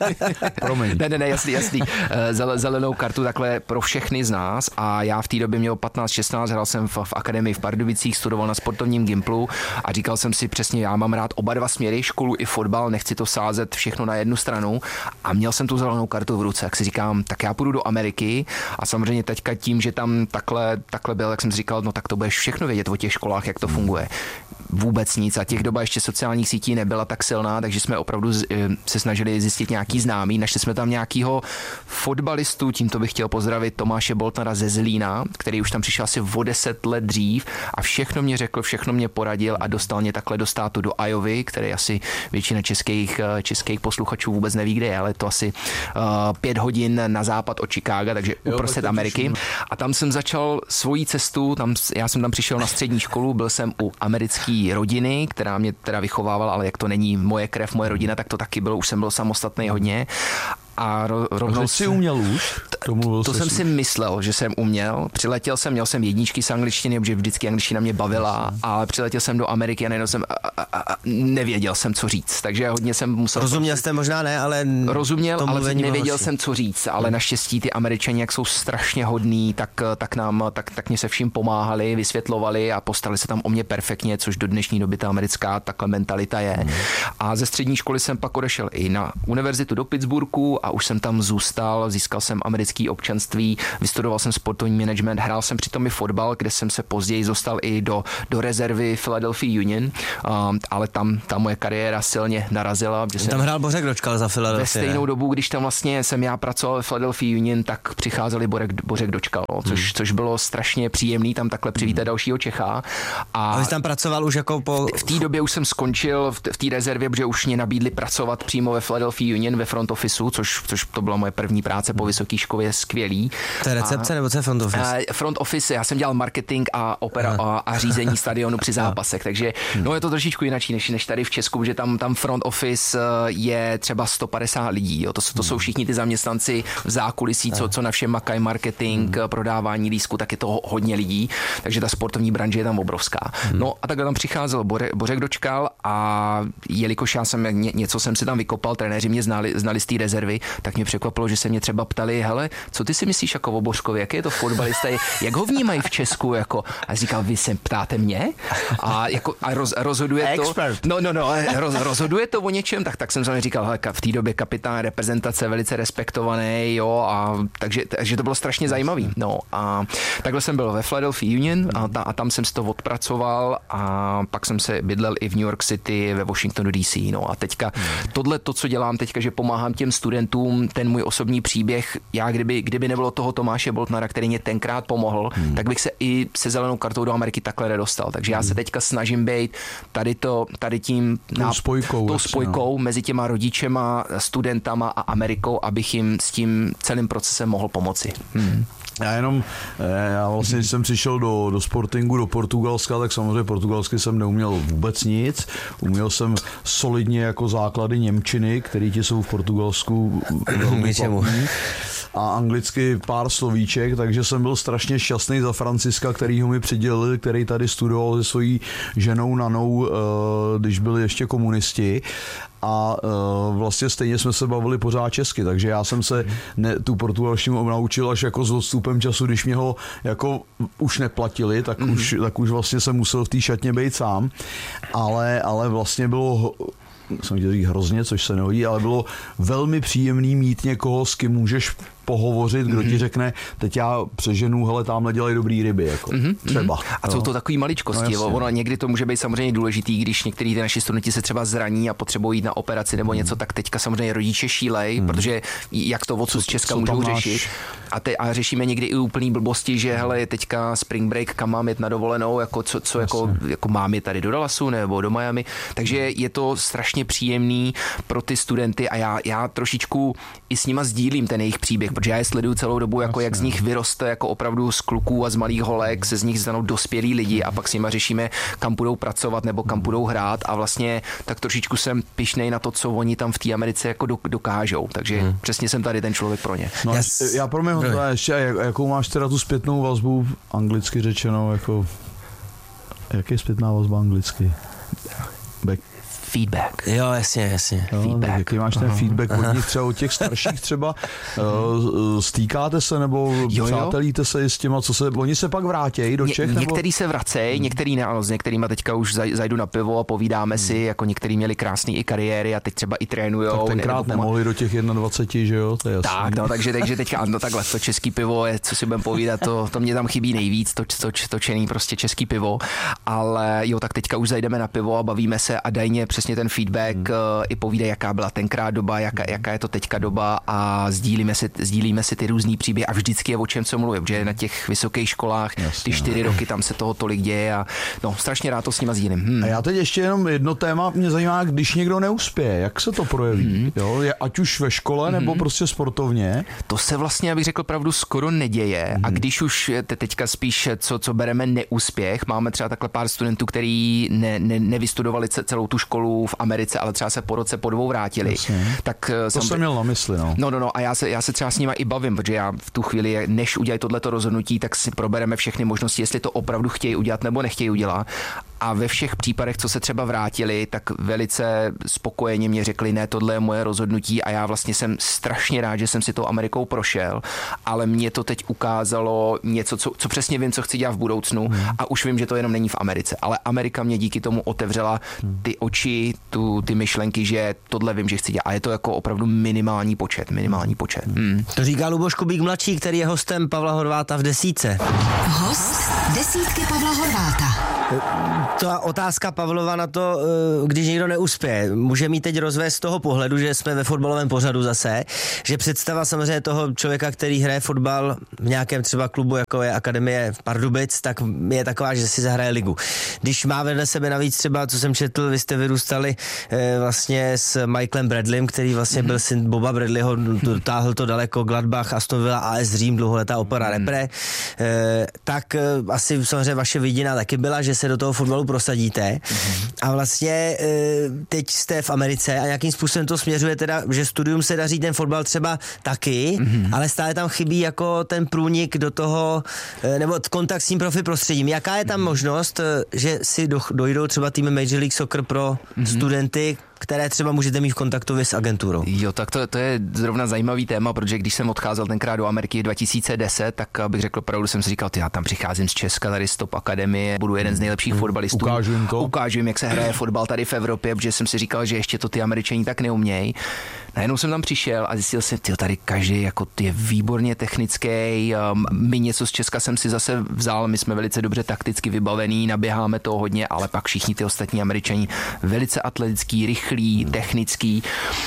Promiň. Ne, ne, ne, jasný, jasný. Zelenou kartu takhle pro všechny z nás a já v té době měl patnáct šestnáct, hrál jsem v, v akademii v Pardubicích, studoval na sportovním gymplu a říkal jsem si přesně, já mám rád oba dva směry, školu i fotbal, nechci to sázet všechno na jednu stranu a měl jsem tu zelenou kartu v ruce, jak si říkám, tak já půjdu do Ameriky a samozřejmě teďka tím, že tam takhle, takhle byl, jak jsem si říkal, no tak to budeš všechno vědět o těch školách, jak to funguje. Vůbec nic a těch doba ještě sociálních sítí nebyla tak silná, takže jsme opravdu se snažili zjistit nějaký známý. Našli jsme tam nějakýho fotbalistu, tímto bych chtěl pozdravit Tomáše Boltnara ze Zlína, který už tam přišel asi o deset let dřív a všechno mě řekl, všechno mě poradil a dostal mě takhle do státu do Iovy, který asi většina českých, českých posluchačů vůbec neví, kde je, ale to asi uh, pět hodin na západ od Chicaga, takže jo, uprostřed Ameriky. A tam jsem začal svoji cestu, tam, já jsem tam přišel na střední školu, byl jsem u americké rodiny, která mě teda vychovávala, ale jak to není moje krev, moje rodina, tak to taky bylo, už jsem byl samostatný hodně. a ro, rovnou... A jsi uměl už? To, to jsem si myslel, že jsem uměl. Přiletěl jsem, měl jsem jedničky z angličtiny, protože vždycky angličtina mě bavila, ale přiletěl jsem do Ameriky a najednou jsem a, a, a, nevěděl jsem, co říct. Takže hodně jsem musel... Rozuměl jste možná ne, ale... Rozuměl, ale nevěděl hoši. jsem, co říct. Ale naštěstí ty Američani, jak jsou strašně hodní, tak, tak nám, tak, tak mě se vším pomáhali, vysvětlovali a postarali se tam o mě perfektně, což do dnešní doby ta americká takhle mentalita je. Hmm. A ze střední školy jsem pak odešel i na univerzitu do Pittsburghu a už jsem tam zůstal, získal jsem americké občanství, vystudoval jsem sportovní management, hrál jsem přitom i fotbal, kde jsem se později dostal i do, do rezervy Philadelphia Union, um, ale tam ta moje kariéra silně narazila. Tam jsem, hrál Bořek Dočkal za Philadelphia. Ve stejnou dobu, když tam vlastně jsem já pracoval ve Philadelphia Union, tak přicházeli Bořek, Bořek Dočkal, no, což, hmm. což bylo strašně příjemný tam takhle přivítat hmm. dalšího Čecha. A, a vy jsi tam pracoval už jako po... V té době už jsem skončil v té rezervě, protože už mě nabídli pracovat přímo ve Philadelphia Union ve front officeu, což, což to byla moje první práce po vysoké škole, skvělý. To je recepce a, nebo co je front office? A, front office, já jsem dělal marketing a opera a, a řízení stadionu při zápasech, takže no je to trošičku jináčí než, než tady v Česku, protože tam, tam front office je třeba sto padesát lidí, jo. To, to jsou všichni ty zaměstnanci v zákulisí, co, co na všem makají, marketing, hmm. prodávání lístku, tak je to hodně lidí, takže ta sportovní branže je tam obrovská. Hmm. No a takhle tam přicházel Bořek, Bořek Dočkal a jelikož já jsem ně, něco jsem si tam vykopal, trenéři mě znali, znali z té rezervy, tak mě překvapilo, že se mě třeba ptali, hele, co ty si myslíš jako o Bořkovi, jaký je to fotbalista, jak ho vnímají v Česku, jako, a říkal, vy se ptáte mě? A, jako, a roz, rozhoduje to, Expert. no, no, no, roz, rozhoduje to o něčem, tak, tak jsem samozřejmě říkal, hele, v té době kapitán reprezentace, velice respektovaný, jo, a takže, takže to bylo strašně zajímavý, no, a takhle jsem byl ve Philadelphia Union a, ta, a tam jsem si to odpracoval a pak jsem se bydlel i v New York City, ve Washingtonu D C, no a teďka tohle to, co dělám teďka, že pomáhám těm studentům, ten můj osobní příběh, já kdyby, kdyby nebylo toho Tomáše Boltnara, který mě tenkrát pomohl, hmm. tak bych se i se zelenou kartou do Ameriky takhle nedostal. Takže já se teďka snažím být tady, to, tady tím tou na, spojkou, tou spojkou no. mezi těma rodičema, studentama a Amerikou, abych jim s tím celým procesem mohl pomoci. Hmm. Já jenom, já vlastně, když jsem přišel do, do Sportingu, do Portugalska, tak samozřejmě portugalsky jsem neuměl vůbec nic. Uměl jsem solidně jako základy němčiny, které ti jsou v Portugalsku velmi platný. A anglicky pár slovíček, takže jsem byl strašně šťastný za Franciska, kterýho mi přidělili, který tady studoval se svojí ženou Nanou, když byli ještě komunisti. A uh, vlastně stejně jsme se bavili pořád česky, takže já jsem se ne, tu portugalštinu naučil až jako s odstupem času, když mě ho jako už neplatili, tak, mm-hmm. už, tak už vlastně jsem musel v té šatně být sám, ale, ale vlastně bylo jsem chtěl říct hrozně, což se nehodí, ale bylo velmi příjemný mít někoho, s kým můžeš pohovořit, kdo mm-hmm. ti řekne, teď já přeženu, hele, tamhle dělají dobrý ryby, jako mm-hmm. třeba. A jsou to takový maličkosti, no, ono někdy to může být samozřejmě důležitý, když některý ty naši studenti se třeba zraní a potřebují jít na operaci nebo mm. něco, tak teďka samozřejmě rodiče šílej, mm. protože jak to odsud z Česka můžou řešit. A, te, a řešíme někdy i úplný blbosti, že hele, teďka spring break, kam mám jet na dovolenou, jako co, co jako, jako mám je tady do Dallasu nebo do Miami, takže je to strašně příjemný pro ty studenty a já, já trošičku i s nima sdílím ten jejich příběh, protože já je sleduju celou dobu, jako jak z nich vyroste jako opravdu z kluků a z malých holek, se z nich stanou dospělí lidi a pak s nima řešíme, kam budou pracovat nebo kam budou hrát a vlastně tak trošičku jsem pyšnej na to, co oni tam v té Americe jako dokážou, takže hmm. přesně jsem tady ten člověk pro ně. No, já, já pro mě ještě, jakou máš teda tu zpětnou vazbu, anglicky řečeno, jako jaký je zpětná vazba anglicky? Back. Feedback. Jo, jasně, jasně. Jo, feedback. Jaký máš ten Aha. feedback od nich, třeba od těch starších třeba? uh, stýkáte se nebo jo, přátelíte se s těma, co se, oni se pak vrátějí do Čech? Ně, nebo? Některý se vracejí, hmm. některý ne, ale s některýma teďka už zaj, zajdu na pivo a povídáme hmm. si, jako některý měli krásný i kariéry a teď třeba i trénujou. Tak tenkrát ne, nemohli do těch dvacet jedna, že jo? To je jasný. Tak, no, takže, takže teďka, no takhle, to český pivo je, co si budeme povídat, to, to mě tam chybí nejvíc, to, to, točený prostě český pivo, ale jo, tak teďka už zajdeme na pivo a bavíme se a dajně přesně ten feedback, hmm. i povídají, jaká byla tenkrát doba, jaká, jaká je to teďka doba a sdílíme si, sdílíme si ty různý příběhy a vždycky je o čem co mluvím, že na těch vysokých školách Jasně, ty čtyři no. roky tam se toho tolik děje a no, strašně rád to s nima sdílím. Hmm. A já teď ještě jenom jedno téma, mě zajímá, když někdo neuspěje, jak se to projeví? Hmm. Jo, ať už ve škole hmm. nebo prostě sportovně? To se vlastně, abych řekl pravdu, skoro neděje hmm. a když už te teďka spíš, co, co bereme neúspěch, máme třeba takhle pár studentů, který ne, ne, nevystudovali celou tu školu fotbalu v Americe, ale třeba se po roce po dvou vrátili. Jasně. Tak to jsem, jsem měl na mysli, no. No, no, no, a já se, já se třeba s nima i bavím, protože já v tu chvíli, než udělají tohleto rozhodnutí, tak si probereme všechny možnosti, jestli to opravdu chtějí udělat nebo nechtějí udělat. A ve všech případech, co se třeba vrátili, tak velice spokojeně mě řekli, ne, tohle je moje rozhodnutí a já vlastně jsem strašně rád, že jsem si tou Amerikou prošel, ale mě to teď ukázalo něco, co, co přesně vím, co chci dělat v budoucnu hmm. a už vím, že to jenom není v Americe, ale Amerika mě díky tomu otevřela ty oči, tu, ty myšlenky, že tohle vím, že chci dělat a je to jako opravdu minimální počet, minimální počet. Hmm. To říká Luboš Kubík mladší, který je hostem Pavla Horváta v desítce. Host desítky Pavla Horváta. Ta otázka Pavlova na to, když někdo neuspěje, může mít teď rozvést z toho pohledu, že jsme ve fotbalovém pořadu zase, že představa samozřejmě toho člověka, který hraje fotbal v nějakém třeba klubu, jako je Akademie Pardubic, tak je taková, že si zahraje ligu. Když má vedle sebe navíc třeba, co jsem četl, vy jste vyrůstali vlastně s Michaelem Bradleym, který vlastně byl syn Boba Bradleyho, dotáhl to daleko, Gladbach, Aston Villa, A S Řím, dlouholetá opora repre, tak asi samozřejmě vaše vidina taky byla, že se do toho fotbalu prosadíte a vlastně teď jste v Americe a nějakým způsobem to směřuje teda, že studium se daří, ten fotbal třeba taky, mm-hmm. ale stále tam chybí jako ten průnik do toho, nebo kontakt s tím profi prostředím. Jaká je tam mm-hmm. možnost, že si dojdou třeba týmy Major League Soccer pro mm-hmm. studenty, které třeba můžete mít v kontaktu s agenturou? Jo, tak to, to je zrovna zajímavý téma, protože když jsem odcházel tenkrát do Ameriky dva tisíce deset, tak bych řekl pravdu, jsem si říkal, já tam přicházím z Česka, tady z Top Akademie, budu jeden z nejlepších fotbalistů. Ukážu jim to. Ukážu jim, jak se hraje fotbal tady v Evropě, protože jsem si říkal, že ještě to ty Američani tak neumějí. Najednou jsem tam přišel a zjistil jsem, tyjo, tady každý jako je výborně technický, um, my něco z Česka jsem si zase vzal, my jsme velice dobře takticky vybavení, naběháme to hodně, ale pak všichni ty ostatní Američani velice atletický, rychlý, technický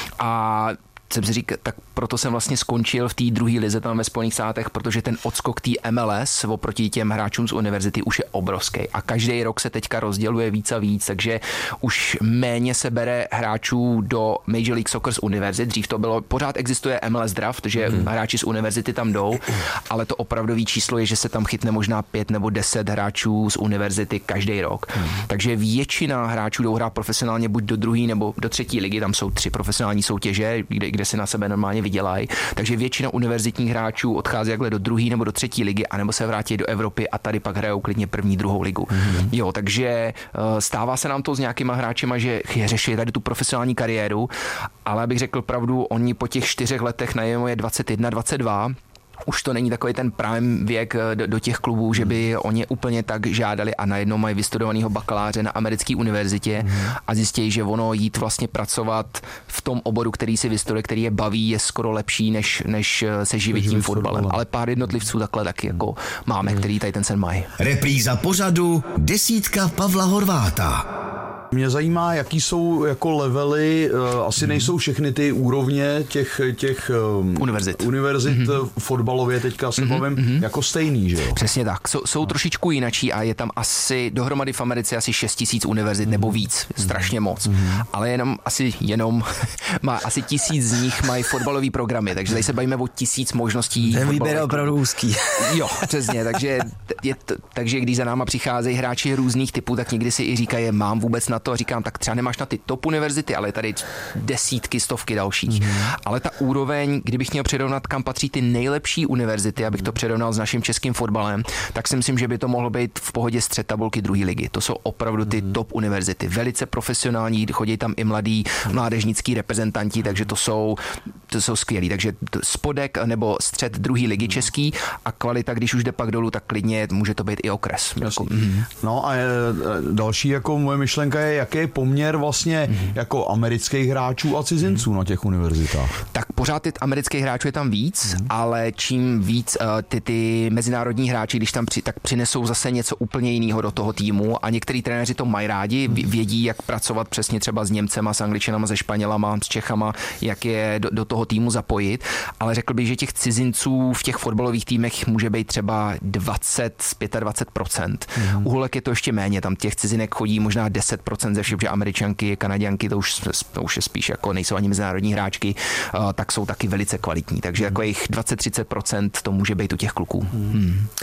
a jsem si říkal, tak proto jsem vlastně skončil v té druhé lize tam ve Spojených státech, protože ten odskok té M L S oproti těm hráčům z univerzity už je obrovský a každý rok se teďka rozděluje víc a víc, takže už méně se bere hráčů do Major League Soccer z univerzit. Dřív to bylo, pořád existuje M L S draft, že hmm. hráči z univerzity tam jdou, ale to opravdový číslo je, že se tam chytne možná pět nebo deset hráčů z univerzity každý rok. Hmm. Takže většina hráčů jdou hrát profesionálně buď do druhé nebo do třetí ligy, tam jsou tři profesionální soutěže, kde, kde si na sebe normálně vydělají. Takže většina univerzitních hráčů odchází jakhle do druhé nebo do třetí ligy, anebo se vrátí do Evropy a tady pak hrajou klidně první, druhou ligu. Mm-hmm. Jo, takže stává se nám to s nějakýma hráčema, že řeší tady tu profesionální kariéru, ale abych řekl pravdu, oni po těch čtyřech letech najednou je dvacet jedna, dvacet dva. Už to není takový ten prime věk do, do těch klubů, že by oni úplně tak žádali a najednou mají vystudovaného bakaláře na americké univerzitě mm. a zjistí, že ono jít vlastně pracovat v tom oboru, který si vystuduje, který je baví, je skoro lepší, než, než se živit tím fotbalem. Ale pár jednotlivců takhle taky jako máme, mm. který tady ten sen mají. Repríza pořadu Desítka Pavla Horváta. Mě zajímá, jaký jsou jako levely, asi nejsou všechny ty úrovně těch, těch univerzit, univerzit mm-hmm. fotbalově teďka se mm-hmm. bavím, mm-hmm. jako stejný, že jo? Přesně tak, jsou, jsou trošičku jinačí a je tam asi dohromady v Americe asi šest tisíc univerzit mm-hmm. nebo víc, strašně moc, mm-hmm. ale jenom asi jenom má asi tisíc z nich mají fotbalové programy, takže tady se bavíme o tisíc možností. Ten výběr je opravdu úzký. Jo, přesně, takže, je, takže když za náma přicházejí hráči různých typů, tak někdy si i říkají, mám vůbec na to a říkám, tak třeba nemáš na ty top univerzity, ale je tady desítky, stovky dalších. Mm. Ale ta úroveň, kdybych měl přirovnat, kam patří ty nejlepší univerzity, abych to přirovnal s naším českým fotbalem, tak si myslím, že by to mohlo být v pohodě střed tabulky druhé ligy. To jsou opravdu ty mm. top univerzity. Velice profesionální, chodí tam i mladí mládežnický reprezentanti, takže to jsou, to jsou skvělí. Takže spodek nebo střed druhé ligy český a kvalita, když už jde pak dolů, tak klidně může to být i okres. Jako, mm. No a je, další jako moje myšlenka je, jaký je poměr vlastně mm. jako amerických hráčů a cizinců mm. na těch univerzitách? Tak pořád ty amerických hráčů je tam víc, mm. ale čím víc uh, ty, ty mezinárodní hráči, když tam při, tak přinesou zase něco úplně jiného do toho týmu a některý trenéři to mají rádi, mm. vědí, jak pracovat přesně třeba s Němcema, s Angličanama, se Španělama, s Čechama, jak je do, do toho týmu zapojit, ale řekl bych, že těch cizinců v těch fotbalových týmech může být třeba dvacet až dvacet pět procent. Mm. U holek je to ještě méně, tam těch cizinek chodí možná deset procent ze všech, že Američanky, Kanaďanky, to už, to už je spíš jako nejsou ani mezinárodní hráčky, uh, tak jsou taky velice kvalitní, takže jako jich dvacet až třicet procent to může být u těch kluků. Hmm.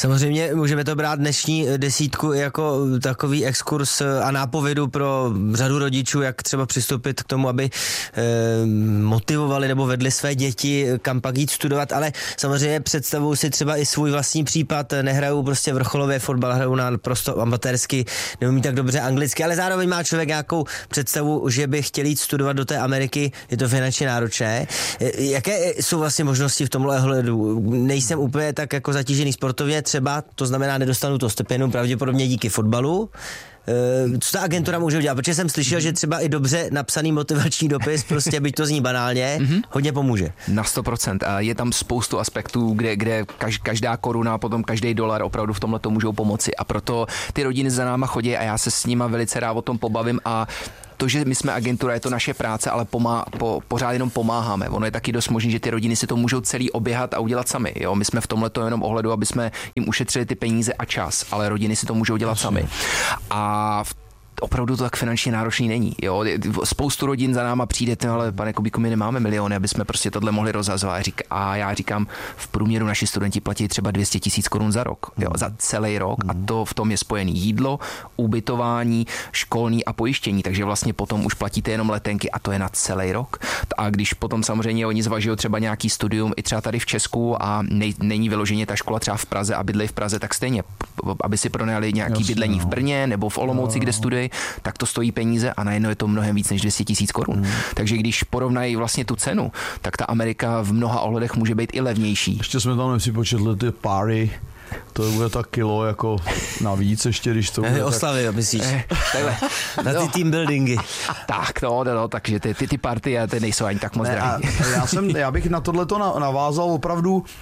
Samozřejmě můžeme to brát dnešní desítku jako takový exkurs a nápovědu pro řadu rodičů, jak třeba přistoupit k tomu, aby eh, motivovali nebo vedli své děti, kam pak jít studovat, ale samozřejmě představuju si třeba i svůj vlastní případ, nehrajou prostě vrcholově fotbal, hrajou na prosto amatérsky, neumí tak dobře anglicky, ale zároveň má člověk nějakou představu, že by chtěl jít studovat do té Ameriky, je to finančně náročné. Jaké jsou vlastně možnosti v tomhle ohledu? Nejsem úplně tak jako zatížený sportovně třeba, to znamená nedostanu to stipendium pravděpodobně díky fotbalu. Co ta agentura může udělat? Protože jsem slyšel, že třeba i dobře napsaný motivační dopis, prostě byť to zní banálně, hodně pomůže. Na sto procent. Je tam spoustu aspektů, kde, kde každá koruna, potom každý dolar opravdu v tomhle to můžou pomoci a proto ty rodiny za náma chodí a já se s nima velice rád o tom pobavím a to, že my jsme agentura, je to naše práce, ale pomá, po, pořád jenom pomáháme. Ono je taky dost možný, že ty rodiny si to můžou celý oběhat a udělat sami. Jo? My jsme v tomhleto jenom ohledu, aby jsme jim ušetřili ty peníze a čas, ale rodiny si to můžou dělat sami. A v opravdu to tak finančně náročný není. Jo? Spoustu rodin za náma přijde, ale pane Kubíku, my nemáme miliony, aby jsme prostě tohle mohli rozhazovat. A já říkám, v průměru naši studenti platí třeba dvě stě tisíc korun za rok. Jo? Za celý rok. A to v tom je spojený jídlo, ubytování, školní a pojištění. Takže vlastně potom už platíte jenom letenky a to je na celý rok. A když potom samozřejmě oni zvažují třeba nějaký studium i třeba tady v Česku a nej, není vyloženě ta škola třeba v Praze a bydlejí v Praze, tak stejně, aby si pronajali nějaký Jasně, bydlení no. v Brně nebo v Olomouci, kde studují, tak to stojí peníze a najednou je to mnohem víc než dvě stě tisíc korun. Mm. Takže když porovnají vlastně tu cenu, tak ta Amerika v mnoha ohledech může být i levnější. Ještě jsme tam nepřipočetli ty páry. To bude tak kilo jako navíc ještě, když to bude oslavy, tak... myslíš? Eh, na ty no. team buildingy. Tak, no, no, no takže ty, ty, ty party ty nejsou ani tak moc drahý. Já, jsem, já bych na tohleto navázal opravdu, uh,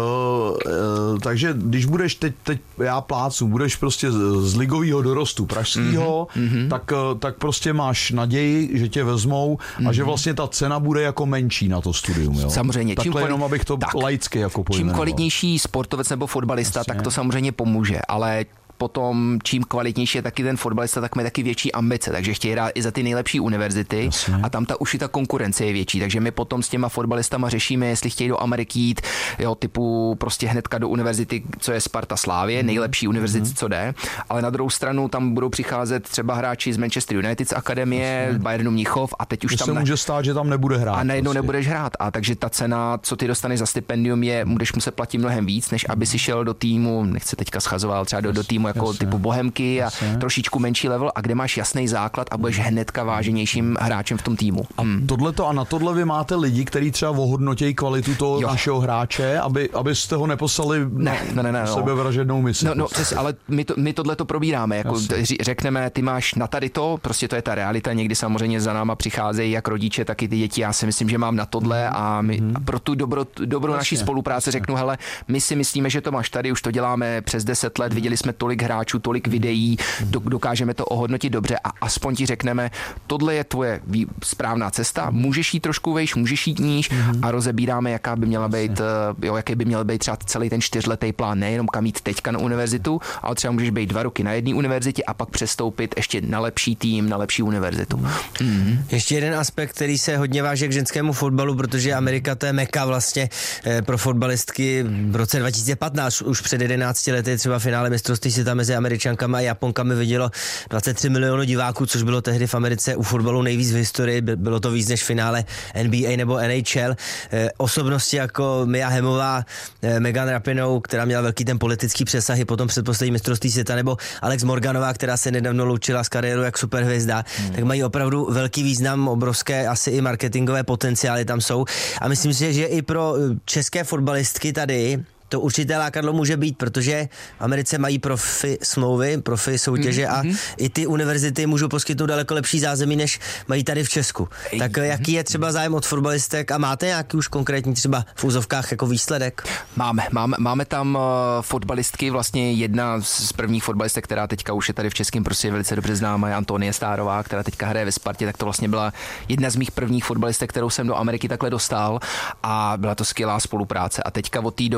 uh, takže když budeš teď, teď já plácu, budeš prostě z, z ligového dorostu pražského, mm-hmm. tak, tak prostě máš naději, že tě vezmou mm-hmm. a že vlastně ta cena bude jako menší na to studium. Jo? Samozřejmě. Takhle jenom, abych to tak, laicky jako pojmenoval. Čím kvalitnější sportovec nebo fotbalista, tak to samozřejmě pomůže, ale potom čím kvalitnější je taky ten fotbalista, tak má taky větší ambice, takže chtějí hrát i za ty nejlepší univerzity Jasně. a tam ta už i ta konkurence je větší, takže my potom s těma fotbalistama řešíme, jestli chtějí do Ameriky jít, jo, typu prostě hnedka do univerzity, co je Sparta Slávě, mm. nejlepší univerzity, mm. co jde, ale na druhou stranu tam budou přicházet třeba hráči z Manchester United z akademie, Jasně. Bayernu Mnichov a teď už to tam se ne... může stát, že tam nebude hrát. A najednou prostě. nebudeš hrát a takže ta cena, co ty dostaneš za stipendium je, budeš muset platit mnohem víc, než aby si šel do týmu, nechci teďka schazoval třeba do, do týmu jako Jasně. typu Bohemky a Jasně. trošičku menší level a kde máš jasný základ a budeš hnedka váženějším hráčem v tom týmu. A tohleto a na tohle vy máte lidi, kteří třeba ohodnotějí kvalitu toho jo. našeho hráče, aby, abyste ho neposlali ne, na ne, ne, ne, sebevražednou misi. No, no přes, ale my, to, my tohleto probíráme. Jako řekneme, ty máš na tady to, prostě to je ta realita. Někdy samozřejmě za náma přicházejí jak rodiče, tak i ty děti. Já si myslím, že mám na tohle a, my, a pro tu dobro, dobro naší spolupráce řeknu, hele, my si myslíme, že to máš tady, už to děláme přes deset let, viděli jsme tolik hráčů, tolik videí, dokážeme to ohodnotit dobře a aspoň ti řekneme, tohle je tvoje správná cesta, můžeš jít trošku vejš, můžeš jít níž a rozebíráme, jaká by měla být, jo, jaký by měl být třeba celý ten čtyřletý plán, nejenom kam jít teďka na univerzitu, ale třeba můžeš být dva roky na jedné univerzitě a pak přestoupit ještě na lepší tým, na lepší univerzitu. Mm-hmm. Ještě jeden aspekt, který se hodně váže k ženskému fotbalu, protože Amerika to je meka vlastně pro fotbalistky v roce dva tisíce patnáct, už před jedenácti lety třeba finále mistrovství světa mezi Američankama a Japonkami vidělo dvacet tři milionů diváků, což bylo tehdy v Americe u fotbalu nejvíc v historii, bylo to víc než finále N B A nebo N H L. Osobnosti jako Mia Hemmová, Megan Rapinoe, která měla velký ten politický přesahy potom předposlední mistrovství světa, nebo Alex Morganová, která se nedávno loučila s kariérou jak superhvězda, hmm. tak mají opravdu velký význam, obrovské asi i marketingové potenciály tam jsou. A myslím si, že i pro české fotbalistky tady to určité lákadlo může být, protože v Americe mají profi smlouvy, profi soutěže mm-hmm. a i ty univerzity můžou poskytnout daleko lepší zázemí, než mají tady v Česku. Tak mm-hmm. jaký je třeba zájem od fotbalistek a máte nějaký už konkrétní třeba v úzovkách jako výsledek? Máme, máme, máme tam uh, fotbalistky, vlastně jedna z prvních fotbalistek, která teďka už je tady v českém prostě velice dobře známá, je Antonie Stárová, která teďka hraje ve Spartě, tak to vlastně byla jedna z mých prvních fotbalistek, kterou jsem do Ameriky takhle dostal a byla to skvělá spolupráce a teďka od té doby už se tam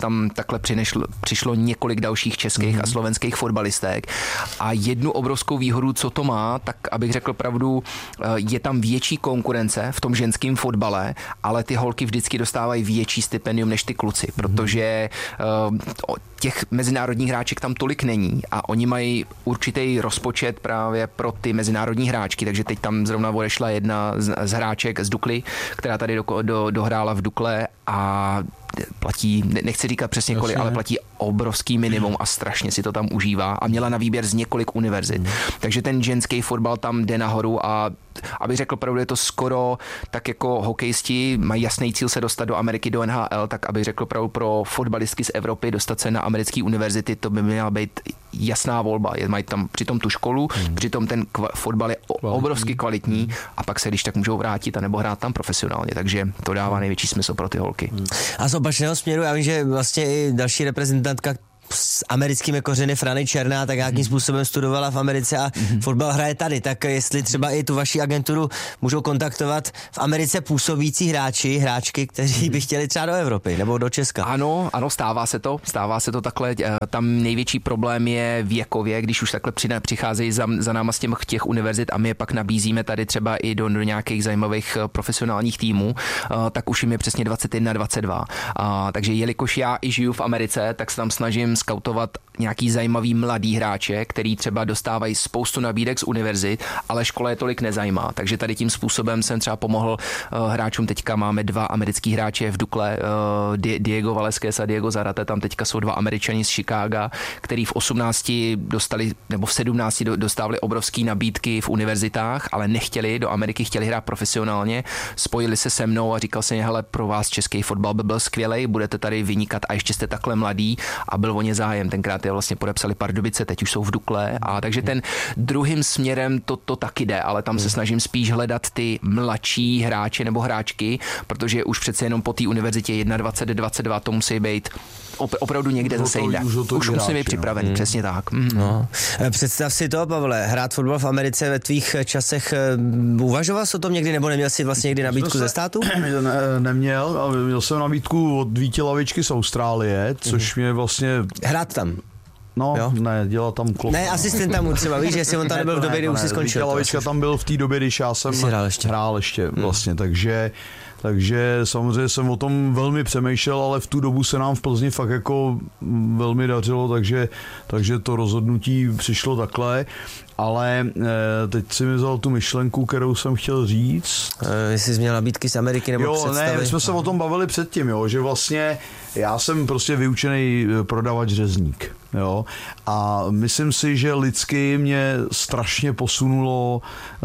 tam takhle přinešlo, přišlo několik dalších českých mm. a slovenských fotbalistek. A jednu obrovskou výhodu, co to má, tak abych řekl pravdu, je tam větší konkurence v tom ženském fotbale, ale ty holky vždycky dostávají větší stipendium než ty kluci, protože uh, těch mezinárodních hráček tam tolik není a oni mají určitý rozpočet právě pro ty mezinárodní hráčky, takže teď tam zrovna odešla jedna z, z hráček z Dukly, která tady do, do, dohrála v Dukle a platí, nechci říkat přesně kolik, ale platí obrovský minimum a strašně si to tam užívá a měla na výběr z několik univerzit. Mm. Takže ten ženský fotbal tam jde nahoru a abych řekl pravdu, je to skoro tak jako hokejisti mají jasný cíl se dostat do Ameriky, do N H L, tak abych řekl pravdu pro fotbalistky z Evropy dostat se na americké univerzity, to by měla být jasná volba. Mají tam přitom tu školu, mm. přitom ten kva- fotbal je o- obrovsky kvalitní mm. a pak se když tak můžou vrátit a nebo hrát tam profesionálně, takže to dává největší smysl pro ty holky. Mm. A z opačného směru, já vím, že vlastně i další reprezentantka s americkými kořeny Frany Černá tak nějakým způsobem studovala v Americe a mm-hmm. fotbal hraje tady, tak jestli třeba i tu vaši agenturu můžou kontaktovat v Americe působící hráči, hráčky, kteří by chtěli třeba do Evropy nebo do Česka. Ano, ano, stává se to, stává se to takhle, tam největší problém je věkově, když už takhle přicházejí za, za náma z těch, těch univerzit a my je pak nabízíme tady třeba i do, do nějakých zajímavých profesionálních týmů, tak už jim je přesně dvacet jedna, dvacet dva. Takže jelikož já i žiju v Americe, tak se tam snažím skautovat nějaký zajímavý mladý hráče, který třeba dostávají spoustu nabídek z univerzit, ale škola je tolik nezajímá. Takže tady tím způsobem jsem třeba pomohl uh, hráčům. Teďka máme dva americký hráče v Dukle, uh, Diego Valesquez a Diego Zarate, tam teďka jsou dva Američani z Chicaga, který v osmnácti dostali, nebo v sedmnácti dostávali obrovský nabídky v univerzitách, ale nechtěli do Ameriky, chtěli hrát profesionálně. Spojili se se mnou a říkal jsem, hele, pro vás český fotbal by byl skvělej, budete tady vynikat a ještě jste takhle mladý a byl o ně zájem. Tenkrát je vlastně podepsali Pardubice, teď už jsou v Dukle a takže ten druhým směrem to, to taky jde, ale tam se snažím spíš hledat ty mladší hráče nebo hráčky, protože už přece jenom po té univerzitě dvacet jedna, dvacet dva to musí být op- opravdu někde zase jinde. Už, už musí být připravený, no. Přesně tak. Mm. No. Představ si to, Pavle, hrát fotbal v Americe ve tvých časech, uvažoval jsi o tom někdy, nebo neměl jsi vlastně někdy nabídku se, ze státu? Ne, neměl, ale měl jsem nabídku od Víti Lavičky z Austrálie, což mě vlastně... Hrát tam? No, jo? Ne, dělal tam klop. Ne, asistent tam třeba, víš, jestli on tam nebyl v době, kdy už si skončil. Víti Lavička tam byl v té době, když já jsem hrál ještě, hrál ještě vlastně, hmm. takže... Takže samozřejmě jsem o tom velmi přemýšlel, ale v tu dobu se nám v Plzni fakt jako velmi dařilo, takže, takže to rozhodnutí přišlo takhle. Ale e, teď si mi vzal tu myšlenku, kterou jsem chtěl říct. E, jestli jsi měl nabídky z Ameriky nebo jo, představy? Ne, my jsme se o tom bavili předtím, jo, že vlastně já jsem prostě vyučený prodavač řezník. Jo, a myslím si, že lidsky mě strašně posunulo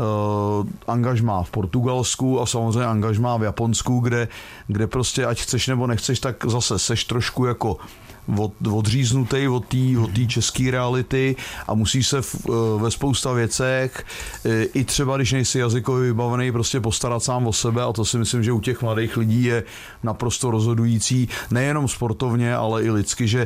uh, angažmá v Portugalsku a samozřejmě angažmá v Japonsku, kde, kde prostě ať chceš nebo nechceš, tak zase seš trošku jako od, odříznutý od té od té české reality a musí se v, ve spousta věcech, i třeba když nejsi jazykově vybavený, prostě postarat sám o sebe a to si myslím, že u těch mladých lidí je naprosto rozhodující, nejenom sportovně, ale i lidsky, že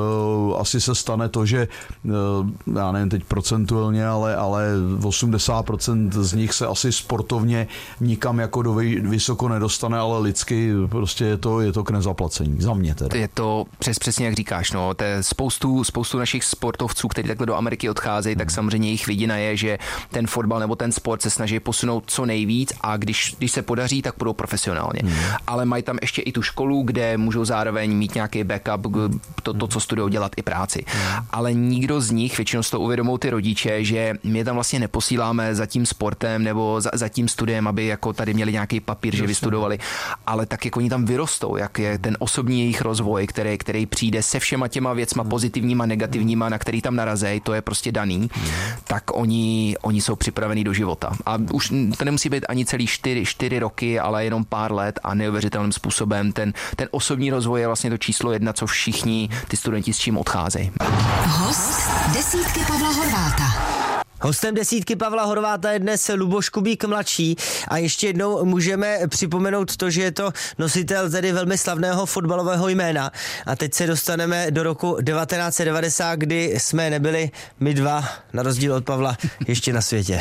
uh, asi se stane to, že uh, já nevím teď procentuálně, ale, ale osmdesát procent z nich se asi sportovně nikam jako do vysoko nedostane, ale lidsky prostě je to, je to k nezaplacení. Za mě teda. Je to přes přesně jak říkáš, no, to je spoustu, spoustu našich sportovců, kteří takhle do Ameriky odcházejí, hmm. tak samozřejmě jejich vidina je, že ten fotbal nebo ten sport se snaží posunout co nejvíc a když, když se podaří, tak budou profesionálně. Hmm. Ale mají tam ještě i tu školu, kde můžou zároveň mít nějaký backup, to, to co studují, dělat i práci. Hmm. Ale nikdo z nich, většinou si to uvědomují ty rodiče, že my je tam vlastně neposíláme za tím sportem nebo za, za tím studiem, aby jako tady měli nějaký papír, že vystudovali, ale tak jako oni tam vyrostou, jak je ten osobní jejich rozvoj, který, který přijde se všema těma věcma pozitivníma, negativníma, na který tam narazej, to je prostě daný, tak oni, oni jsou připravení do života. A už to nemusí být ani celý čtyři, čtyři roky, ale jenom pár let a neuvěřitelným způsobem. Ten, ten osobní rozvoj je vlastně to číslo jedna, co všichni ty studenti s čím odcházejí. Host desítky Pavla Horváta. Hostem desítky Pavla Horváta je dnes Luboš Kubík mladší a ještě jednou můžeme připomenout to, že je to nositel tedy velmi slavného fotbalového jména. A teď se dostaneme do roku devatenáct set devadesát, kdy jsme nebyli my dva, na rozdíl od Pavla, ještě na světě.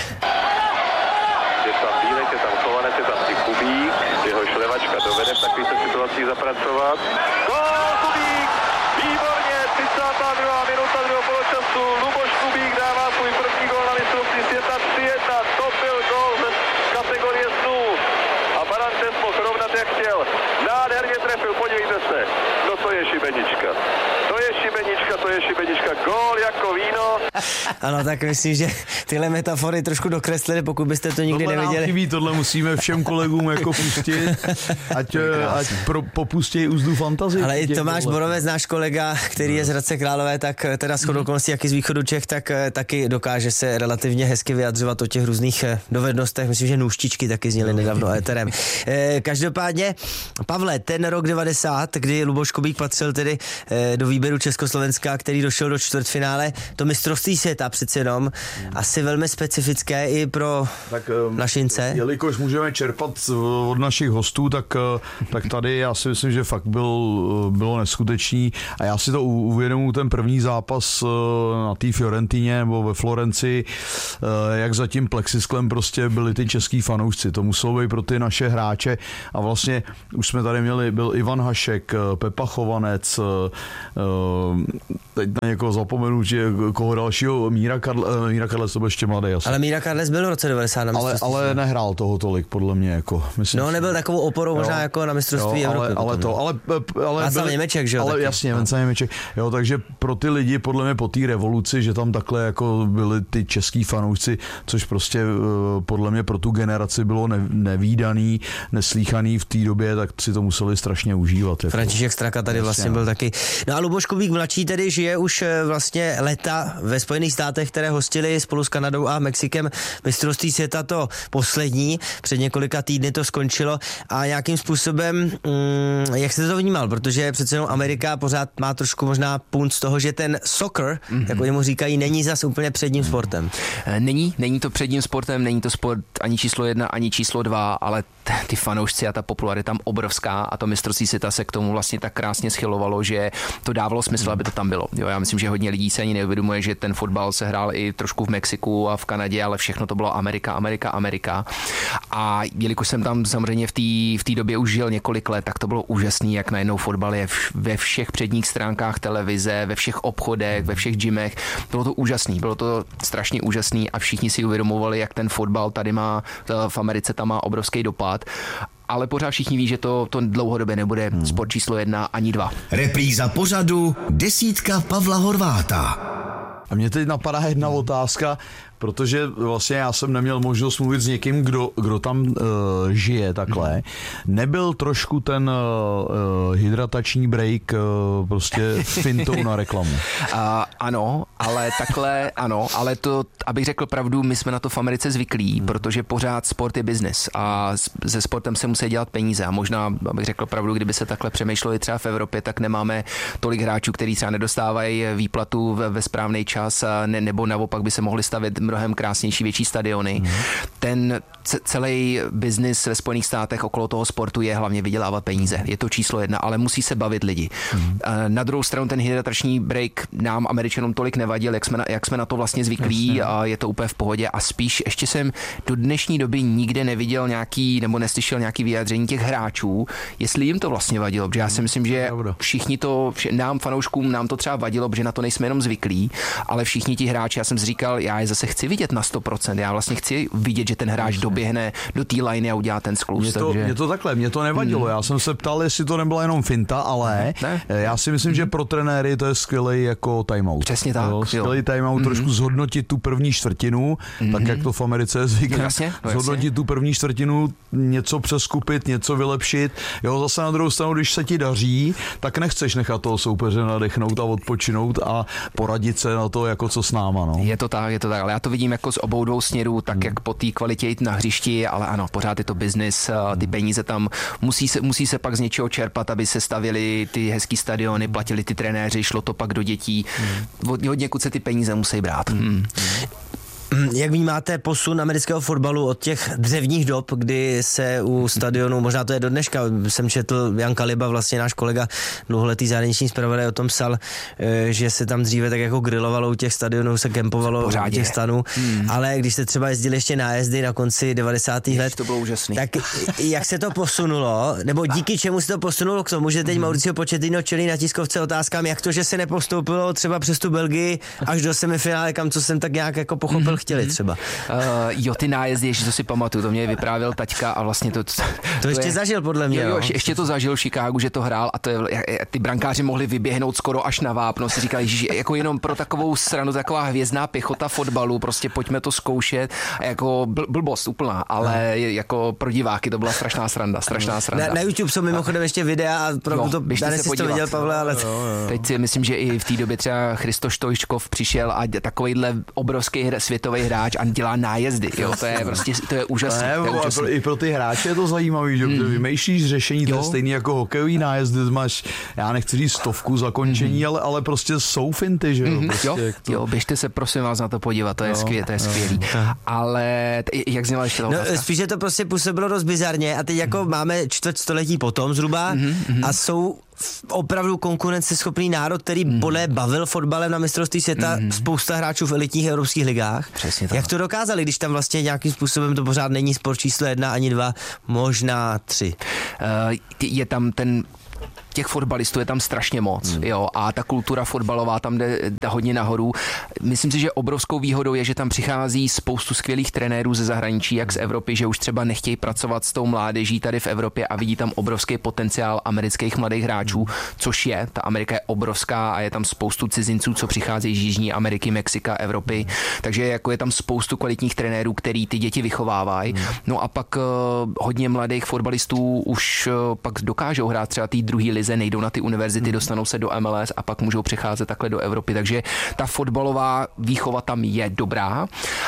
Je tam Bílek, je tam Chovanec, je tam i Kubík, jeho šlevačka dovede v takovýchto situacích zapracovat. Gól Kubík! druhá minuta druhého poločasu. Luboš Kubík dává svůj první gól na mistrovství světa tři jedna. To byl gól z kategorie snů. A Barantes mohl rovnat jak chtěl. Nádherně trefil, podívejte se. No to je šibenička. To je šibenička, to je šibenička. Gól jako víno. Ano, tak myslím, že tyhle metafory trošku dokreslili, pokud byste to nikdy tohle neviděli. Nám chybí, tohle musíme všem kolegům jako pustit, ať, ať pro, popustějí úzdu fantazii. Ale i Tomáš Borovec, náš kolega, který je z Hradce Králové, tak teda shodou okolností, jak i z východu Čech, tak taky dokáže se relativně hezky vyjadřovat o těch různých dovednostech. Myslím, že nůštičky taky zněly nedávno éterem. Každopádně, Pavle, ten rok devadesát, kdy Luboš Kubík patřil tedy do výběru Československa, který došel do čtvrtfinále, to mistrovství světa přece jenom, asi velmi specifické i pro tak, našince. Jelikož můžeme čerpat od našich hostů, tak, tak tady já si myslím, že fakt byl, bylo neskutečný a já si to uvědomuji ten první zápas na té Fiorentině nebo ve Florencii, jak za tím plexisklem prostě byli ty český fanoušci. To muselo být pro ty naše hráče a vlastně už jsme tady měli, byl Ivan Hašek, Pepa Chovanec, teď na někoho zapomenu, že koho dalšího, Míra Karle, Míra Karles to byl ještě mladý. Asi. Ale Míra Karles byl v roce devadesát na ale, ale nehrál toho tolik, podle mě. Jako, myslím, no, nebyl takovou oporou možná jo, jako na mistrovství jo, Evropy. Ale, ale to, ale, ale Václav Němeček, že jo? Ale taky. jasně, Václav Němeček. Jo, takže pro ty lidi, podle mě po té revoluci, že tam takhle jako byli ty český fanoušci, což prostě podle mě pro tu generaci bylo ne, nevídaný, neslíchaný v té době, tak si to museli strašně užívat. Jako. František Straka tady vlastně jasně, byl taky. No a Luboš Kubík mladší tedy žije už vlastně léta ve Spojených státech, které hostili spolu s Kanadou a Mexikem mistrovství světa to poslední. Před několika týdny to skončilo a nějakým způsobem, mm, jak jste to vnímal? Protože přece jenom Amerika pořád má trošku možná punt z toho, že ten soccer, mm-hmm. jak oni mu říkají, není zas úplně předním sportem. Není, není to předním sportem, není to sport ani číslo jedna, ani číslo dva, ale t- ty fanoušci a ta popularita tam obrovská a to mistrovství světa se k tomu vlastně tak krásně schylovalo, že to dávalo smysl, aby to tam bylo. Jo, já myslím, že hodně lidí se ani neuvědomuje, že ten fotbal se hrál i trošku v Mexiku a v Kanadě, ale všechno to bylo Amerika, Amerika, Amerika. A jelikož jsem tam samozřejmě v té v té době už žil několik let, tak to bylo úžasný, jak najednou fotbal je v, ve všech předních stránkách televize, ve všech obchodech, ve všech gymech. Bylo to úžasný, bylo to strašně úžasný a všichni si uvědomovali, jak ten fotbal tady má, v Americe tam má obrovský dopad. Ale pořád všichni ví, že to, to dlouhodobě nebude hmm. sport číslo jedna ani dva. Repríza pořadu Desítka Pavla Horváta. A mě teď napadá jedna otázka, protože vlastně já jsem neměl možnost mluvit s někým, kdo, kdo tam uh, žije takhle. Nebyl trošku ten uh, hydratační break uh, prostě fintou na reklamu? Uh, ano, ale takhle, ano, ale to, abych řekl pravdu, my jsme na to v Americe zvyklí, hmm. protože pořád sport je business a se sportem se musí dělat peníze a možná, abych řekl pravdu, kdyby se takhle přemýšlelo i třeba v Evropě, tak nemáme tolik hráčů, kteří třeba nedostávají výplatu ve, ve správný čas ne, nebo naopak by se mohli stavět mnohem krásnější, větší stadiony. Mm. Ten c- celý biznis ve Spojených státech okolo toho sportu je hlavně vydělávat peníze. Je to číslo jedna, ale musí se bavit lidi. Mm. Na druhou stranu ten hydratační break nám Američanům tolik nevadil, jak jsme na, jak jsme na to vlastně zvyklí. Jasně. A je to úplně v pohodě a spíš ještě jsem do dnešní doby nikde neviděl nějaký nebo neslyšel nějaký vyjádření těch hráčů, jestli jim to vlastně vadilo, protože já si myslím, že všichni to, nám fanouškům nám to třeba vadilo, protože na to nejsme jenom zvyklí, ale všichni ti hráči, já jsem si říkal, já je zase chci vidět na sto procent. Já vlastně chci vidět, že ten hráč doběhne do té liney a udělá ten skluz. Mě to, takže... mě to takhle, mě to nevadilo. Hmm. Já jsem se ptal, jestli to nebyla jenom finta, ale ne? já si myslím, hmm. že pro trenéry to je skvělý jako timeout. Přesně tak. Jo, skvělý timeout, hmm. trošku zhodnotit tu první čtvrtinu, hmm. tak jak to v Americe je zvyklé. No, zhodnotit tu první čtvrtinu, něco přeskupit, něco vylepšit. Jo, zase na druhou stranu, když se ti daří, tak nechceš nechat toho soupeře nadechnout a odpočinout a poradit se na to, jako co s náma. No. Je to tak, je to tak, ale já to vidím jako z obou dvou směrů, tak hmm. jak po té kvalitě jít na hřišti, ale ano, pořád je to business, ty peníze tam musí se, musí se pak z něčeho čerpat, aby se stavili ty hezký stadiony, platili ty trenéři, šlo to pak do dětí. Hmm. Od někud se ty peníze musí brát. Hmm. Jak vnímáte posun amerického fotbalu od těch dřevních dob, kdy se u stadionu, možná to je do dneška, jsem četl, Jan Kaliba, vlastně náš kolega, dlouholetý zahraniční zpravodaj, o tom psal, že se tam dříve tak jako grilovalo u těch stadionů, se kempovalo u těch stanů, hmm. ale když jste třeba jezdili ještě nájezdy na konci devadesátých let, to bylo úžasný. Tak jak se to posunulo, nebo díky čemu se to posunulo k tomu, že teď hmm. Mauricio Pochettino čelí na tiskovce otázkám, jak to, že se nepostoupilo třeba přes tu Belgii až do semifinále, kam co jsem tak nějak jako pochopil, chtěli třeba. Uh, jo, ty nájezdy, ještě to si pamatuju, to mě vyprávěl taťka a vlastně to... To, to, to ještě je, zažil podle mě. Jo, jo, ještě, ještě to zažil v Chicagu, že to hrál a to je, ty brankáři mohli vyběhnout skoro až na vápno, si říkali, že jako jenom pro takovou stranu, taková hvězdná pěchota fotbalu, prostě pojďme to zkoušet, a jako bl- blbost úplná, ale no. jako pro diváky to byla strašná sranda, strašná sranda. Na, na YouTube jsou mimochodem ještě videa a pro to, dnes jsi to viděl, Pavle, ale... Jo, jo. Teď si myslím, že i v té době třeba Christoš Stoičkov přišel a takovýhle obrovský hra, světový hráč a dělá nájezdy, jo, to je prostě, to je úžasné. Ne, to je úžasný. I pro ty hráče je to zajímavý, že mm. vymýšlíš řešení, to je stejný jako hokejový nájezdy, máš, já nechci říct stovku zakončení, mm. ale, ale prostě jsou finty, že jo. Mm. Prostě, jo, to... jo, běžte se prosím vás na to podívat, to je skvělé, to je skvělý. Ale t- jak zněla ještě ta otázka? No, spíš, že to prostě působilo dost bizarně a teď jako mm. máme čtvrt století potom zhruba mm-hmm. a jsou opravdu konkurenceschopný národ, který mm. podle bavil fotbalem na mistrovství světa mm. spousta hráčů v elitních evropských ligách. Přesně tak. Jak to dokázali, když tam vlastně nějakým způsobem to pořád není sport číslo jedna ani dva, možná tři? Uh, je tam ten těch fotbalistů je tam strašně moc, hmm. jo, a ta kultura fotbalová tam jde, jde hodně nahoru. Myslím si, že obrovskou výhodou je, že tam přichází spoustu skvělých trenérů ze zahraničí, jak z Evropy, že už třeba nechtějí pracovat s tou mládeží tady v Evropě a vidí tam obrovský potenciál amerických mladých hráčů, což je, ta Amerika je obrovská a je tam spoustu cizinců, co přicházejí z Jižní Ameriky, Mexika, Evropy, takže jako je tam spoustu kvalitních trenérů, který ty děti vychovávají. Hmm. No a pak uh, hodně mladých fotbalistů už uh, pak dokážou hrát třeba té druhé lize, nejdou na ty univerzity, dostanou se do M L S a pak můžou přecházet takhle do Evropy, takže ta fotbalová výchova tam je dobrá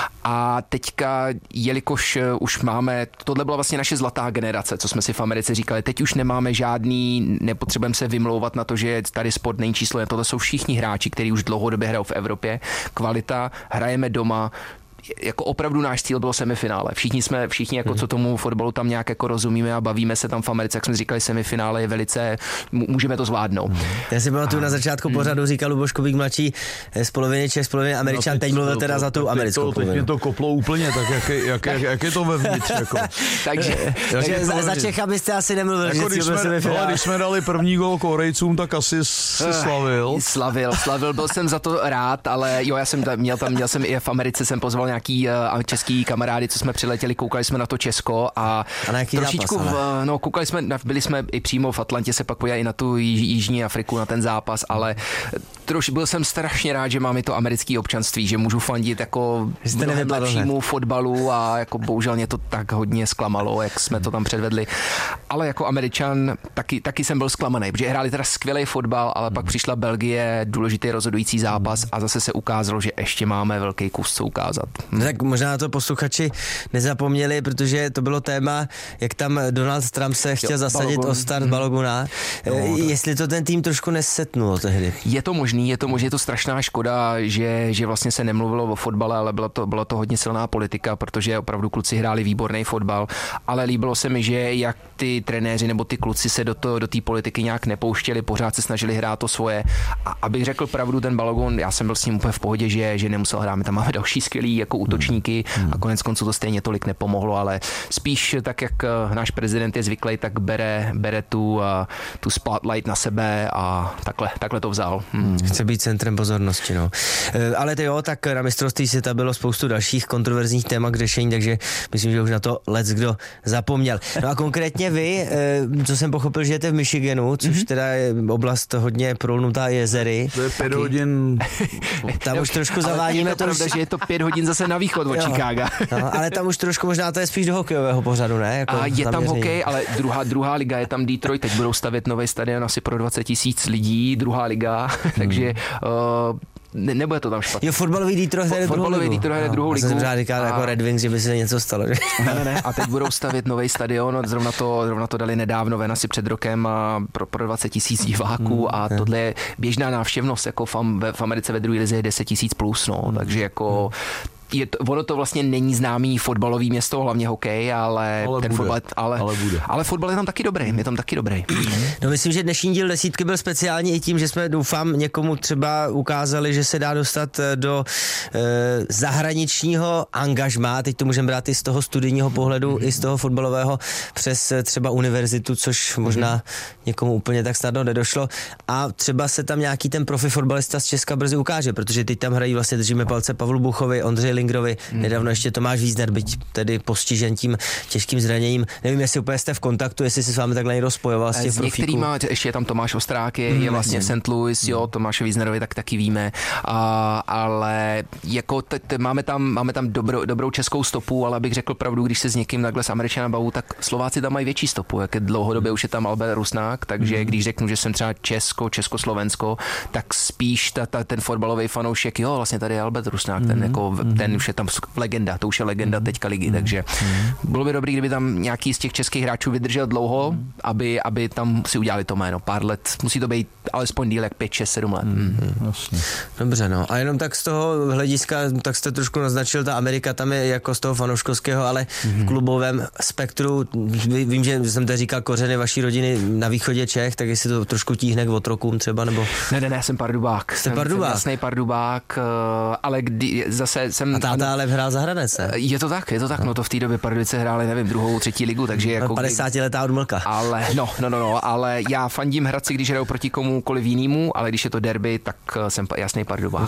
a teďka, jelikož už máme, tohle byla vlastně naše zlatá generace, co jsme si v Americe říkali, teď už nemáme žádný, nepotřebujeme se vymlouvat na to, že tady sport není číslo, tohle jsou všichni hráči, kteří už dlouhodobě hrajou v Evropě, kvalita, hrajeme doma, jako opravdu náš cíl bylo semifinále. Všichni jsme, všichni jako co tomu fotbalu tam nějak jako rozumíme a bavíme se tam v Americe, jak jsme říkali, semifinále je velice, můžeme to zvládnout. Já si pamatuju, na začátku pořadu říkal Luboš Kubík mladší z poloviny Čech, z poloviny Američan, no, teď mluvil teda za tu americkou polovinu. Teď mě to koplo úplně, tak jak, jak, jak, jak je to vevnitř, jako. takže, takže za, za Čecha byste asi nemluvil, jako že když jsme, hele, když jsme dali první gol Korejcům, tak asi si slavil. Slavil, slavil, byl jsem za to rád, ale jo, já jsem tam, měl tam, měl jsem i v Americe, jsem pozval nějaký uh, český kamarády, co jsme přiletěli, koukali jsme na to Česko a, a trošičku, zápas, v, no koukali jsme, byli jsme i přímo v Atlantě, se pak podívali i na tu Jižní Afriku, na ten zápas, ale troš, byl jsem strašně rád, že mám i to americké občanství, že můžu fandit jako mnohem lepšímu fotbalu a jako bohužel mě to tak hodně zklamalo, jak jsme to tam předvedli, ale jako Američan taky, taky jsem byl zklamaný, protože hráli teda skvělý fotbal, ale pak přišla Belgie, důležitý rozhodující zápas a zase se ukázalo, že ještě máme velký kus co ukázat. No tak možná to posluchači nezapomněli, protože to bylo téma, jak tam Donald Trump se chtěl jo, zasadit Balogun. o start Baloguna. Jo, to... Jestli to ten tým trošku nesetnulo tehdy. Je to možný, je to možný, je to strašná škoda, že, že vlastně se nemluvilo o fotbale, ale bylo to, bylo to hodně silná politika, protože opravdu kluci hráli výborný fotbal, ale líbilo se mi, že jak ty trenéři nebo ty kluci se do té do politiky nějak nepouštěli, pořád se snažili hrát to svoje. A abych řekl pravdu, ten Balogun, já jsem byl s ním úplně v pohodě, že, že nemusel hrát, my tam máme další skvělý jako útočníky a konec konců to stejně tolik nepomohlo, ale spíš tak, jak náš prezident je zvyklý, tak bere, bere tu, uh, tu spotlight na sebe a takhle, takhle to vzal. Hmm. Chce být centrem pozornosti, no. E, ale to jo, tak na mistrovství světa bylo spoustu dalších kontroverzních témat k řešení, takže myslím, že už na to leckdo zapomněl. No a konkrétně vy, e, co jsem pochopil, že jste v Michiganu, což mm-hmm. teda je oblast hodně prolnutá jezery. To je pět hodin. Tam už trošku zavádíme. Je to, to pravda, už... že je to pět hodin zase na východ od Chicaga. No, ale tam už trošku možná to je spíš do hokejového pořadu, ne? Jako a je tam hokej, ale druhá, druhá liga je tam Detroit, teď budou stavět nový stadion asi pro dvacet tisíc lidí, druhá liga, hmm. takže uh, ne, nebude to tam špatně. Jo, fotbalový Detroit hraje druhou ligu. Fotbalový Detroit hraje druhou ligu. Já jsem říkal a... jako Red Wings, že by se něco stalo. Že? Ne, ne, ne. A teď budou stavět nový stadion, zrovna to, zrovna to dali nedávno ven asi před rokem a pro, pro dvacet tisíc diváků hmm, a tohle je běžná návštěvnost, jako v, v Americe ve druhé lize je deset tisíc plus, no, takže jako je to, ono to vlastně není známý fotbalový město, hlavně hokej, ale, ale ten bude. fotbal, ale, ale, bude. ale fotbal je tam taky dobrý, je tam taky dobrý. No myslím, že dnešní díl desítky byl speciální i tím, že jsme doufám někomu třeba ukázali, že se dá dostat do e, zahraničního angažmá, teď to můžeme brát i z toho studijního pohledu, mm-hmm. i z toho fotbalového přes třeba univerzitu, což možná mm-hmm. někomu úplně tak snadno nedošlo a třeba se tam nějaký ten profi fotbalista z Česka brzy ukáže, protože teď tam hrají vlastně, držíme palce Pavlu Buchovi, Ondřeji Lingrovi, mm-hmm. nedávno ještě Tomáš Vízner, byť tedy postižen tím těžkým zraněním. Nevím, jestli úplně jste v kontaktu, jestli se s vámi takhle někdo spojoval z těch s profíků. některýma, ještě je tam Tomáš Ostrák, je, mm, je vlastně v Saint Louis, jo, Tomáše Víznerovi tak taky víme, a, ale jako t, t, máme tam, máme tam dobro, dobrou českou stopu, ale abych řekl pravdu, když se s někým takhle s Američanem bavu, tak Slováci tam mají větší stopu, jak je dlouhodobě už je tam Albert Rusnák, takže mm. když řeknu, že jsem třeba Česko, Československo, tak spíš ta, ta, ten fotbalový fanoušek, jo, vlastně tady je Albert Rusnák, mm. ten, jako, ten už je tam legenda, to už je legenda mm. teďka ligy, mm. takže bylo by dobrý, kdyby tam nějaký z těch českých hráčů vydržel dlouho, mm. aby, aby tam si udělali to jméno. Pár let, musí to být alespoň díl jak pět, šest, sedm let. Mm. Jasně. Dobře, no. A jenom tak z toho hlediska, tak jste trošku naznačil, ta Amerika tam je jako z toho fanouškovského, ale mm. v klubovém spektru, vím, že jsem to říkal kořeny vaší rodiny na východě Čech, tak jestli to trošku tíhne k otrokům třeba, nebo... Ne, ne, ne, jsem Pardubák. Jste Pardubák? Jsem jasný Pardubák, ale kdy, zase jsem... A táta ale hrál za Hradec, ne? Je to tak, je to tak, no, no to v té době Pardubice hráli, nevím, druhou, třetí ligu, takže jako... padesátiletá odmlka. Ale, no, no, no, no, ale já fandím Hradci, když hrajou proti komukoliv jinému, ale když je to derby, tak jsem jasný Pardubák.